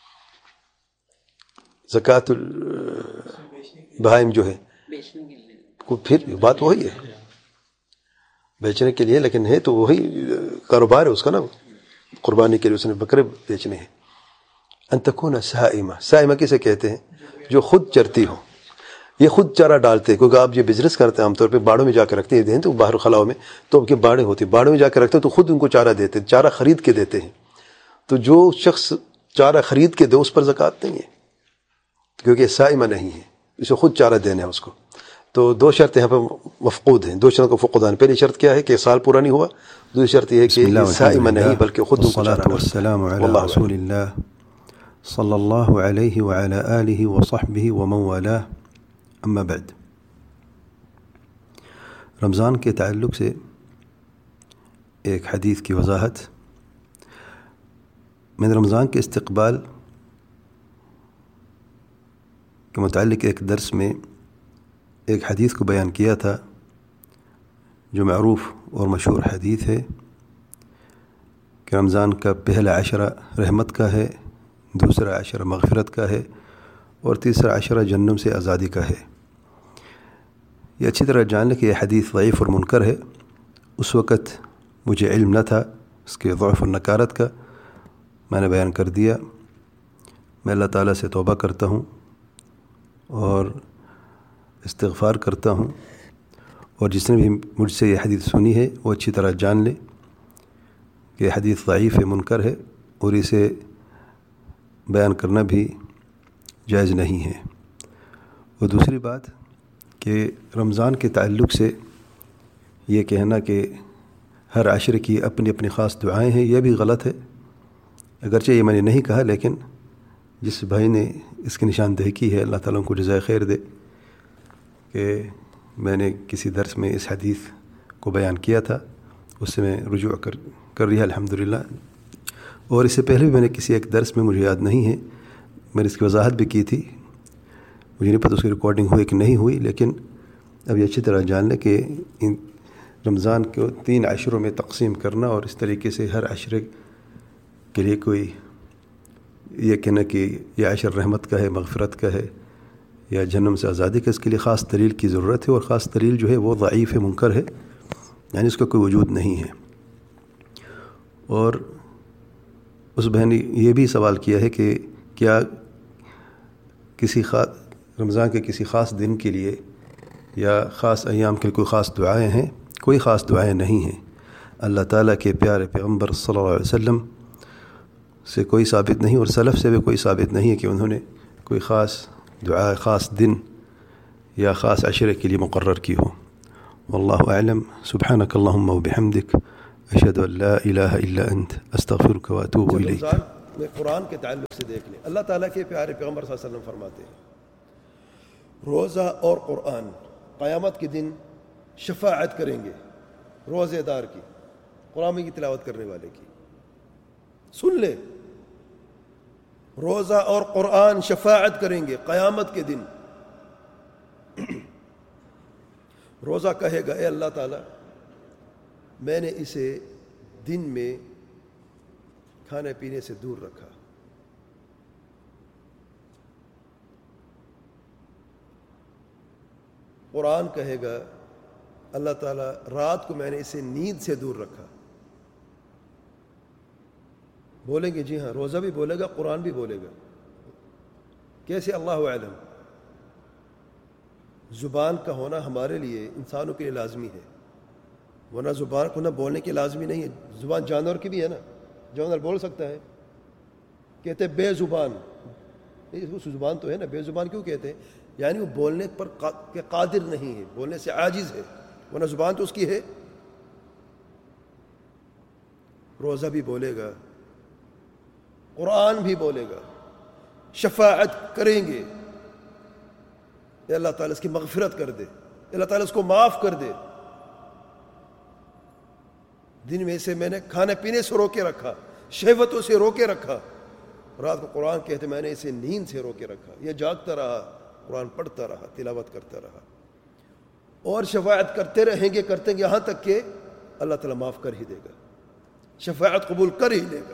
زکوٰۃ البہائم جو ہے پھر بات وہی ہے، بیچنے کے لیے، لیکن ہے تو وہی کاروبار ہے اس کا نا، قربانی کے لیے اس نے بکرے بیچنے ہیں. ان تکون سائمہ، سائمہ کسے کہتے ہیں؟ جو خود چرتی ہو، یہ خود چارہ ڈالتے ہیں. کیونکہ آپ یہ بزنس کرتے ہیں عام طور پہ باڑوں میں جا کے رکھتے ہیں تو باہر خلاؤں میں، تو ان کی باڑیں ہوتی ہیں، باڑوں میں جا کے رکھتے ہیں تو خود ان کو چارہ دیتے ہیں، چارہ خرید کے دیتے ہیں. تو جو شخص چارہ خرید کے دے اس پر زکوٰۃ نہیں ہے، کیونکہ سائمہ نہیں ہے، اسے خود چارہ دینا ہے اس کو. تو 2 شرط یہاں پہ مفقود ہیں، 2 شرط کو فقدان. پہلی شرط کیا ہے کہ سال پورا نہیں ہوا، دوسری شرط یہ ہے کہ سائمہ نہیں بلکہ خود ان کو چارہ. والسلام علی رسول اللہ صلی اللہ علیہ وعلی آلہ وصحبہ ومن والاه. اما بعد، رمضان کے تعلق سے ایک حدیث کی وضاحت. میں نے رمضان کے استقبال کے متعلق ایک درس میں ایک حدیث کو بیان کیا تھا جو معروف اور مشہور حدیث ہے کہ رمضان کا پہلا عشرہ رحمت کا ہے، دوسرا عشرہ مغفرت کا ہے، اور تیسرا عشرہ جہنم سے آزادی کا ہے. یہ اچھی طرح جان لیں کہ یہ حدیث ضعیف اور منکر ہے. اس وقت مجھے علم نہ تھا اس کے ضعف اور نکارت کا، میں نے بیان کر دیا. میں اللہ تعالیٰ سے توبہ کرتا ہوں اور استغفار کرتا ہوں، اور جس نے بھی مجھ سے یہ حدیث سنی ہے وہ اچھی طرح جان لے کہ یہ حدیث ضعیف ہے، منکر ہے، اور اسے بیان کرنا بھی جائز نہیں ہے. اور دوسری بات کہ رمضان کے تعلق سے یہ کہنا کہ ہر عشرے کی اپنی اپنی خاص دعائیں ہیں، یہ بھی غلط ہے. اگرچہ یہ میں نے نہیں کہا، لیکن جس بھائی نے اس کی نشاندہی کی ہے، اللہ تعالیٰ ان کو جزائے خیر دے، کہ میں نے کسی درس میں اس حدیث کو بیان کیا تھا، اس سے میں رجوع کر رہا الحمدللہ. اور اس سے پہلے بھی میں نے کسی ایک درس میں، مجھے یاد نہیں ہے، میں نے اس کی وضاحت بھی کی تھی. مجھے نہیں پتہ اس کی ریکارڈنگ ہوئی کہ نہیں ہوئی، لیکن اب یہ اچھی طرح جان لیں کہ ان رمضان کو 3 عشروں میں تقسیم کرنا اور اس طریقے سے ہر عشرے کے لیے کوئی یہ کہنا کہ یہ عشر رحمت کا ہے، مغفرت کا ہے یا جہنم سے آزادی کا، اس کے لیے خاص دلیل کی ضرورت ہے، اور خاص دلیل جو ہے وہ ضعیف ہے، منکر ہے، یعنی اس کا کوئی وجود نہیں ہے. اور اس بہن نے یہ بھی سوال کیا ہے کہ کیا کسی رمضان کے کسی خاص دن کے لیے یا خاص ایام کے لیے کوئی خاص دعائیں ہیں؟ کوئی خاص دعائیں نہیں ہیں. اللہ تعالیٰ کے پیارے پیغمبر صلی اللہ علیہ وسلم سے کوئی ثابت نہیں، اور سلف سے بھی کوئی ثابت نہیں ہے کہ انہوں نے کوئی خاص دعا خاص دن یا خاص عشرے کے لیے مقرر کی ہو. واللہ اعلم. سبحانک اللہم و بحمدک، اشہد ان لا الہ الا انت استغفرک واتوب الیک۔ رمضان میں قرآن کے تعلق سے دیکھ لیں، اللہ تعالیٰ کے پیارے پیغمبر صلی اللہ علیہ وسلم فرماتے ہیں روزہ اور قرآن قیامت کے دن شفاعت کریں گے روزے دار کی، قرآن کی تلاوت کرنے والے کی۔ سن لے، روزہ اور قرآن شفاعت کریں گے قیامت کے دن۔ روزہ کہے گا اے اللہ تعالیٰ میں نے اسے دن میں کھانے پینے سے دور رکھا، قرآن کہے گا اللہ تعالیٰ رات کو میں نے اسے نیند سے دور رکھا۔ بولیں گے جی ہاں، روزہ بھی بولے گا، قرآن بھی بولے گا۔ کیسے؟ اللہ اعلم۔ زبان کا ہونا ہمارے لیے انسانوں کے لیے لازمی ہے، ورنہ زبان کو نہ بولنے کی لازمی نہیں ہے۔ زبان جانور کی بھی ہے نا، جانور بول سکتا ہے۔ کہتے بے زبان، اس زبان تو ہے نا، بے زبان کیوں کہتے ہیں؟ یعنی وہ بولنے پر قادر نہیں ہے، بولنے سے عاجز ہے، ورنہ زبان تو اس کی ہے۔ روزہ بھی بولے گا، قرآن بھی بولے گا، شفاعت کریں گے، اے اللہ تعالیٰ اس کی مغفرت کر دے، اللہ تعالیٰ اس کو معاف کر دے۔ دن میں سے میں نے کھانے پینے سے روکے رکھا، شہوتوں سے روکے رکھا، رات کو قرآن کہتے میں نے اسے نیند سے روکے رکھا، یہ جاگتا رہا، قرآن پڑھتا رہا، تلاوت کرتا رہا، اور شفاعت کرتے رہیں گے، کرتے ہیں یہاں تک کہ اللہ تعالیٰ معاف کر ہی دے گا، شفاعت قبول کر ہی لے گا۔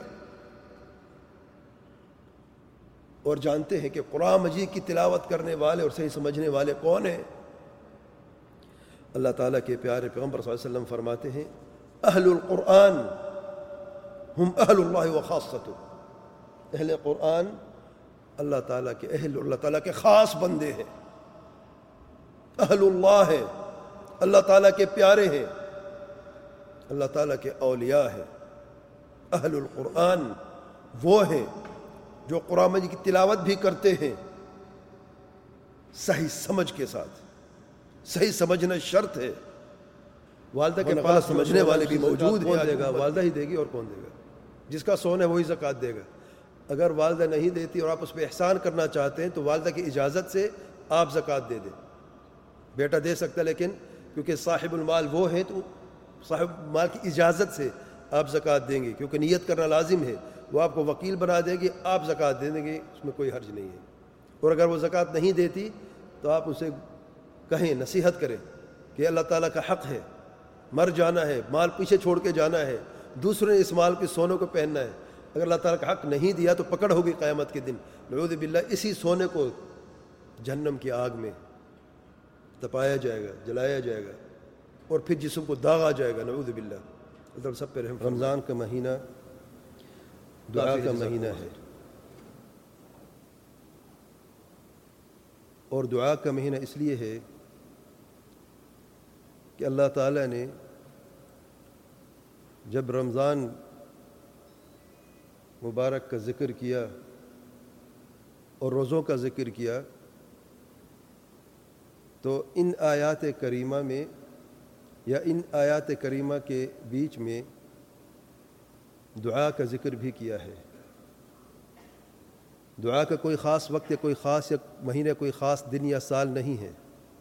اور جانتے ہیں کہ قرآن مجید کی تلاوت کرنے والے اور صحیح سمجھنے والے کون ہیں؟ اللہ تعالیٰ کے پیارے پیغمبر صلی اللہ علیہ وسلم فرماتے ہیں اہل القرآن ہم اہل اللہ وخاصتہ، اہل قرآن اللہ تعالیٰ کے اہل، اللہ تعالیٰ کے خاص بندے ہیں، اہل اللہ ہیں، اللہ تعالیٰ کے پیارے ہیں، اللہ تعالیٰ کے اولیاء ہیں۔ اہل القرآن وہ ہیں جو قرآن مجید کی تلاوت بھی کرتے ہیں صحیح سمجھ کے ساتھ۔ صحیح سمجھنا شرط ہے۔ والدہ کے پاس سمجھنے والے بھی موجود ہیں، دے گا والدہ ہی دے گی، اور کون دے گا؟ جس کا سون ہے وہی زکوٰۃ دے گا۔ اگر والدہ نہیں دیتی اور آپ اس پہ احسان کرنا چاہتے ہیں تو والدہ کی اجازت سے آپ زکوٰۃ دے دیں۔ بیٹا دے سکتا ہے، لیکن کیونکہ صاحب المال وہ ہیں تو صاحب مال کی اجازت سے آپ زکوٰۃ دیں گے، کیونکہ نیت کرنا لازم ہے۔ وہ آپ کو وکیل بنا دے گی، آپ زکوٰۃ دے دیں گے، اس میں کوئی حرج نہیں ہے۔ اور اگر وہ زکوٰۃ نہیں دیتی تو آپ اسے کہیں، نصیحت کریں کہ اللہ تعالیٰ کا حق ہے، مر جانا ہے، مال پیچھے چھوڑ کے جانا ہے، دوسرے نے اس مال کے سونے کو پہننا ہے۔ اگر اللہ تعالیٰ کا حق نہیں دیا تو پکڑ ہوگی قیامت کے دن، نعوذ باللہ، اسی سونے کو جہنم کی آگ میں تپایا جائے گا، جلایا جائے گا، اور پھر جسم کو داغا جائے گا، نعوذ باللہ۔ اللہ سب پہ رحم۔ رمضان کا مہینہ دعا کا مہینہ ہے، اور دعا کا مہینہ اس لیے ہے کہ اللہ تعالیٰ نے جب رمضان مبارک کا ذکر کیا اور روزوں کا ذکر کیا تو ان آیات کریمہ میں یا ان آیات کریمہ کے بیچ میں دعا کا ذکر بھی کیا ہے۔ دعا کا کوئی خاص وقت یا کوئی خاص یا مہینہ، کوئی خاص دن یا سال نہیں ہے۔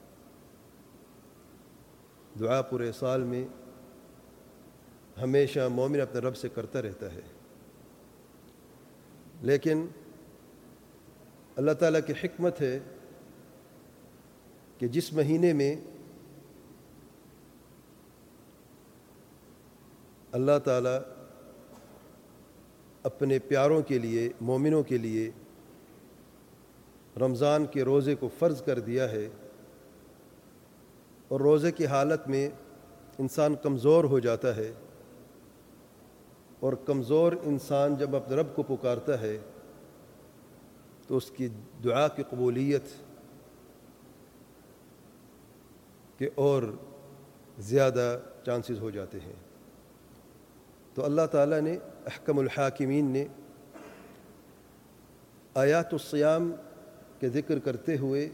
دعا پورے سال میں ہمیشہ مومن اپنے رب سے کرتا رہتا ہے، لیکن اللہ تعالیٰ کی حکمت ہے کہ جس مہینے میں اللہ تعالیٰ اپنے پیاروں کے لیے، مومنوں کے لیے رمضان کے روزے کو فرض کر دیا ہے، اور روزے کی حالت میں انسان کمزور ہو جاتا ہے، اور کمزور انسان جب اپنے رب کو پکارتا ہے تو اس کی دعا کی قبولیت کے اور زیادہ چانسز ہو جاتے ہیں۔ تو اللہ تعالیٰ نے، احکم الحاکمین نے، آیات الصیام کے ذکر کرتے ہوئے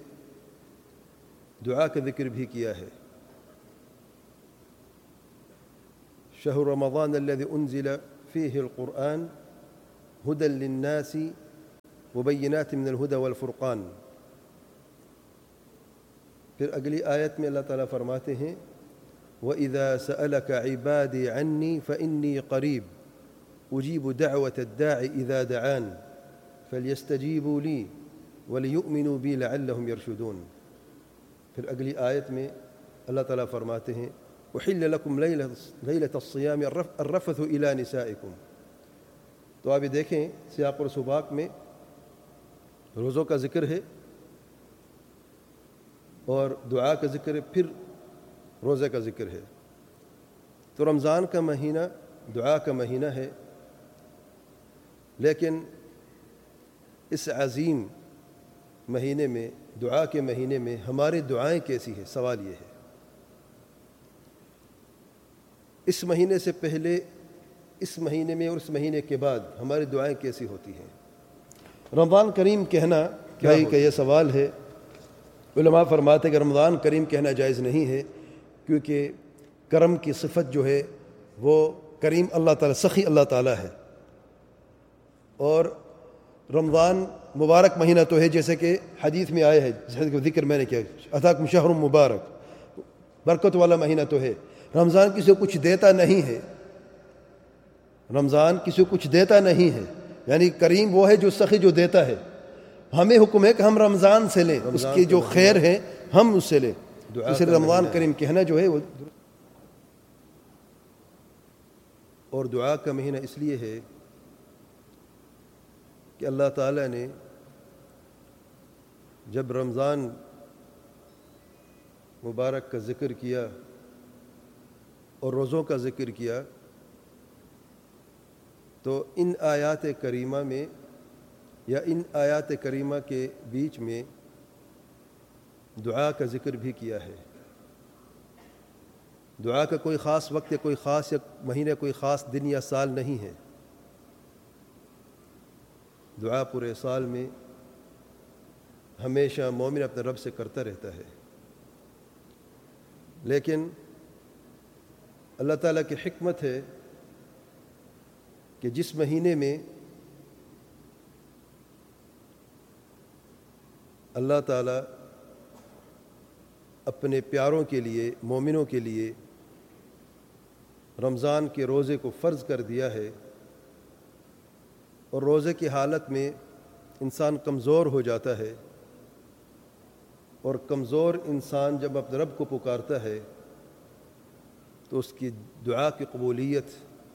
دعا کا ذکر بھی کیا ہے۔ شهر رمضان الذي أنزل فيه القرآن هدى للناس وبينات من الهدى والفرقان. پھر اگلی آیت میں اللہ تعالیٰ فرماتے ہیں وَإِذَا سَأَلَكَ عِبَادِي عَنِّي فَإِنِّي قَرِيبٌ أُجِيبُ دَعْوَةَ الدَّاعِ إِذَا دَعَانِ فَلْيَسْتَجِيبُوا لِي وَلِيُؤْمِنُوا بِي لَعَلَّهُمْ يَرْشُدُونَ. پھر اگلی آیت میں اللہ تعالیٰ فرماتے ہیں أُحِلَّ لَكُمْ لَيْلَةَ الصِّيَامِ الرَّفَثُ إِلَى نِسَائِكُمْ. تو آپ یہ دیکھیں سیاق اور سباق میں روزوں کا ذکر ہے اور دعا کا ذکر ہے، پھر روزے کا ذکر ہے. تو رمضان کا مہینہ دعا کا مہینہ ہے، لیکن اس عظیم مہینے میں دعا کے مہینے میں ہماری دعائیں کیسی ہیں؟ سوال یہ ہے. اس مہینے سے پہلے، اس مہینے میں اور اس مہینے کے بعد ہماری دعائیں کیسی ہوتی ہیں؟ رمضان کریم کہنا کیا کہ یہ سوال ہے. علماء فرماتے ہیں کہ رمضان کریم کہنا جائز نہیں ہے، کیونکہ کرم کی صفت جو ہے وہ کریم اللہ تعالیٰ، سخی اللہ تعالیٰ ہے. اور رمضان مبارک مہینہ تو ہے، جیسے کہ حدیث میں آیا ہے، جیسے کہ ذکر میں نے کیا اتاکم شہر مبارک، برکت والا مہینہ تو ہے. رمضان کسی کو کچھ دیتا نہیں ہے، رمضان کسی کو کچھ دیتا نہیں ہے، یعنی کریم وہ ہے جو سخی جو دیتا ہے. ہمیں حکم ہے کہ ہم رمضان سے لیں، اس کی جو خیر ہے ہم اس سے لیں. اس لیے رمضان کریم کہنا جو ہے وہ، اور دعا کا مہینہ اس لیے ہے کہ اللہ تعالیٰ نے جب رمضان مبارک کا ذکر کیا اور روزوں کا ذکر کیا تو ان آیات کریمہ میں یا ان آیات کریمہ کے بیچ میں دعا کا ذکر بھی کیا ہے. دعا کا کوئی خاص وقت یا کوئی خاص یا مہینہ، کوئی خاص دن یا سال نہیں ہے. دعا پورے سال میں ہمیشہ مومن اپنے رب سے کرتا رہتا ہے، لیکن اللہ تعالیٰ کی حکمت ہے کہ جس مہینے میں اللہ تعالیٰ اپنے پیاروں کے لیے، مومنوں کے لیے رمضان کے روزے کو فرض کر دیا ہے، اور روزے کی حالت میں انسان کمزور ہو جاتا ہے، اور کمزور انسان جب اپنے رب کو پکارتا ہے تو اس کی دعا کی قبولیت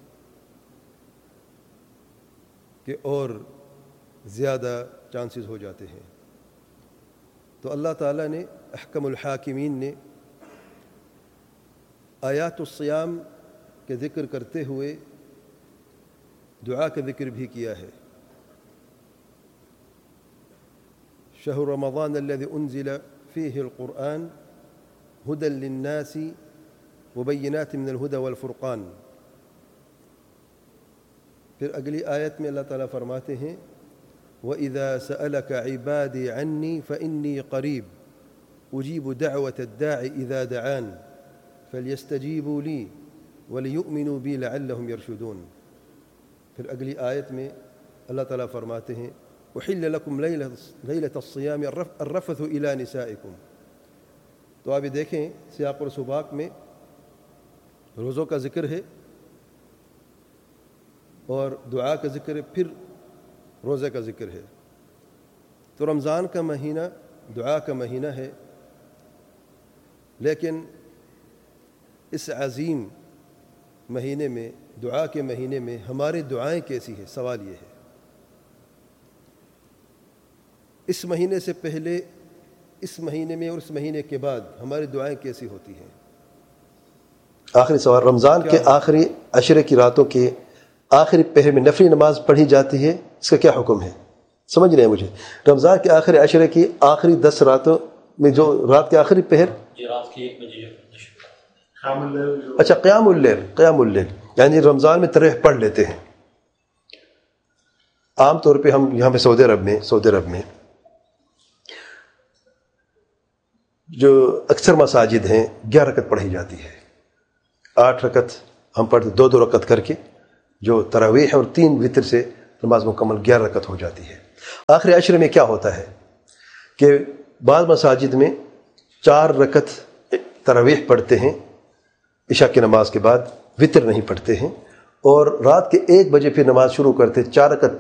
کے اور زیادہ چانسز ہو جاتے ہیں. تو اللہ تعالیٰ نے، احکم الحاکمین نے آیات الصیام کے ذکر کرتے ہوئے دعا کا ذکر بھی کیا ہے. شہر رمضان الذی انزل فیہ القرآن ہدی للناس وبینات من الہدی والفرقان. پھر اگلی آیت میں اللہ تعالیٰ فرماتے ہیں وَإِذَا سَأَلَكَ عِبَادِي عَنِّي فَإِنِّي قَرِيبٌ أُجِيبُ دَعْوَةَ الدَّاعِ إِذَا دَعَانِ فَلْيَسْتَجِيبُوا لِي وَلِيُؤْمِنُوا بِي لَعَلَّهُمْ يَرْشُدُونَ. پھر اگلی آیت میں اللہ تعالیٰ فرماتے ہیں أُحِلَّ لَكُمْ لَيْلَةَ الصِّيَامِ الرَّفَثُ إِلَى نِسَائِكُمْ. تو آپ یہ دیکھیں سیاق اور سباق میں روزوں کا ذکر ہے اور دعا کا ذکر ہے، پھر روزے کا ذکر ہے. تو رمضان کا مہینہ دعا کا مہینہ ہے، لیکن اس عظیم مہینے میں، دعا کے مہینے میں ہماری دعائیں کیسی ہیں؟ سوال یہ ہے. اس مہینے سے پہلے، اس مہینے میں اور اس مہینے کے بعد ہماری دعائیں کیسی ہوتی ہیں؟ آخری سوال، رمضان کے آخری عشرے کی راتوں کے آخری پہر میں نفلی نماز پڑھی جاتی ہے، اس کا کیا حکم ہے؟ سمجھ رہے ہیں مجھے؟ رمضان کے آخری عشرے کی آخری 10 راتوں میں جو رات کے آخری پہر، رات کے 1 بجے، اچھا قیام اللیل یعنی رمضان میں تراویح پڑھ لیتے ہیں. عام طور پہ ہم یہاں پہ سعودی عرب میں جو اکثر مساجد ہیں 11 رکعت پڑھی جاتی ہے، 8 رکعت ہم پڑھتے 2 رکعت کر کے جو تراویح ہے، اور 3 وتر سے نماز مکمل 11 رکعت ہو جاتی ہے۔ آخری عشرے میں کیا ہوتا ہے کہ بعض مساجد میں 4 رکعت تراویح پڑھتے ہیں عشاء کی نماز کے بعد، وتر نہیں پڑھتے ہیں، اور رات کے 1 بجے پھر نماز شروع کرتے 4 رکعت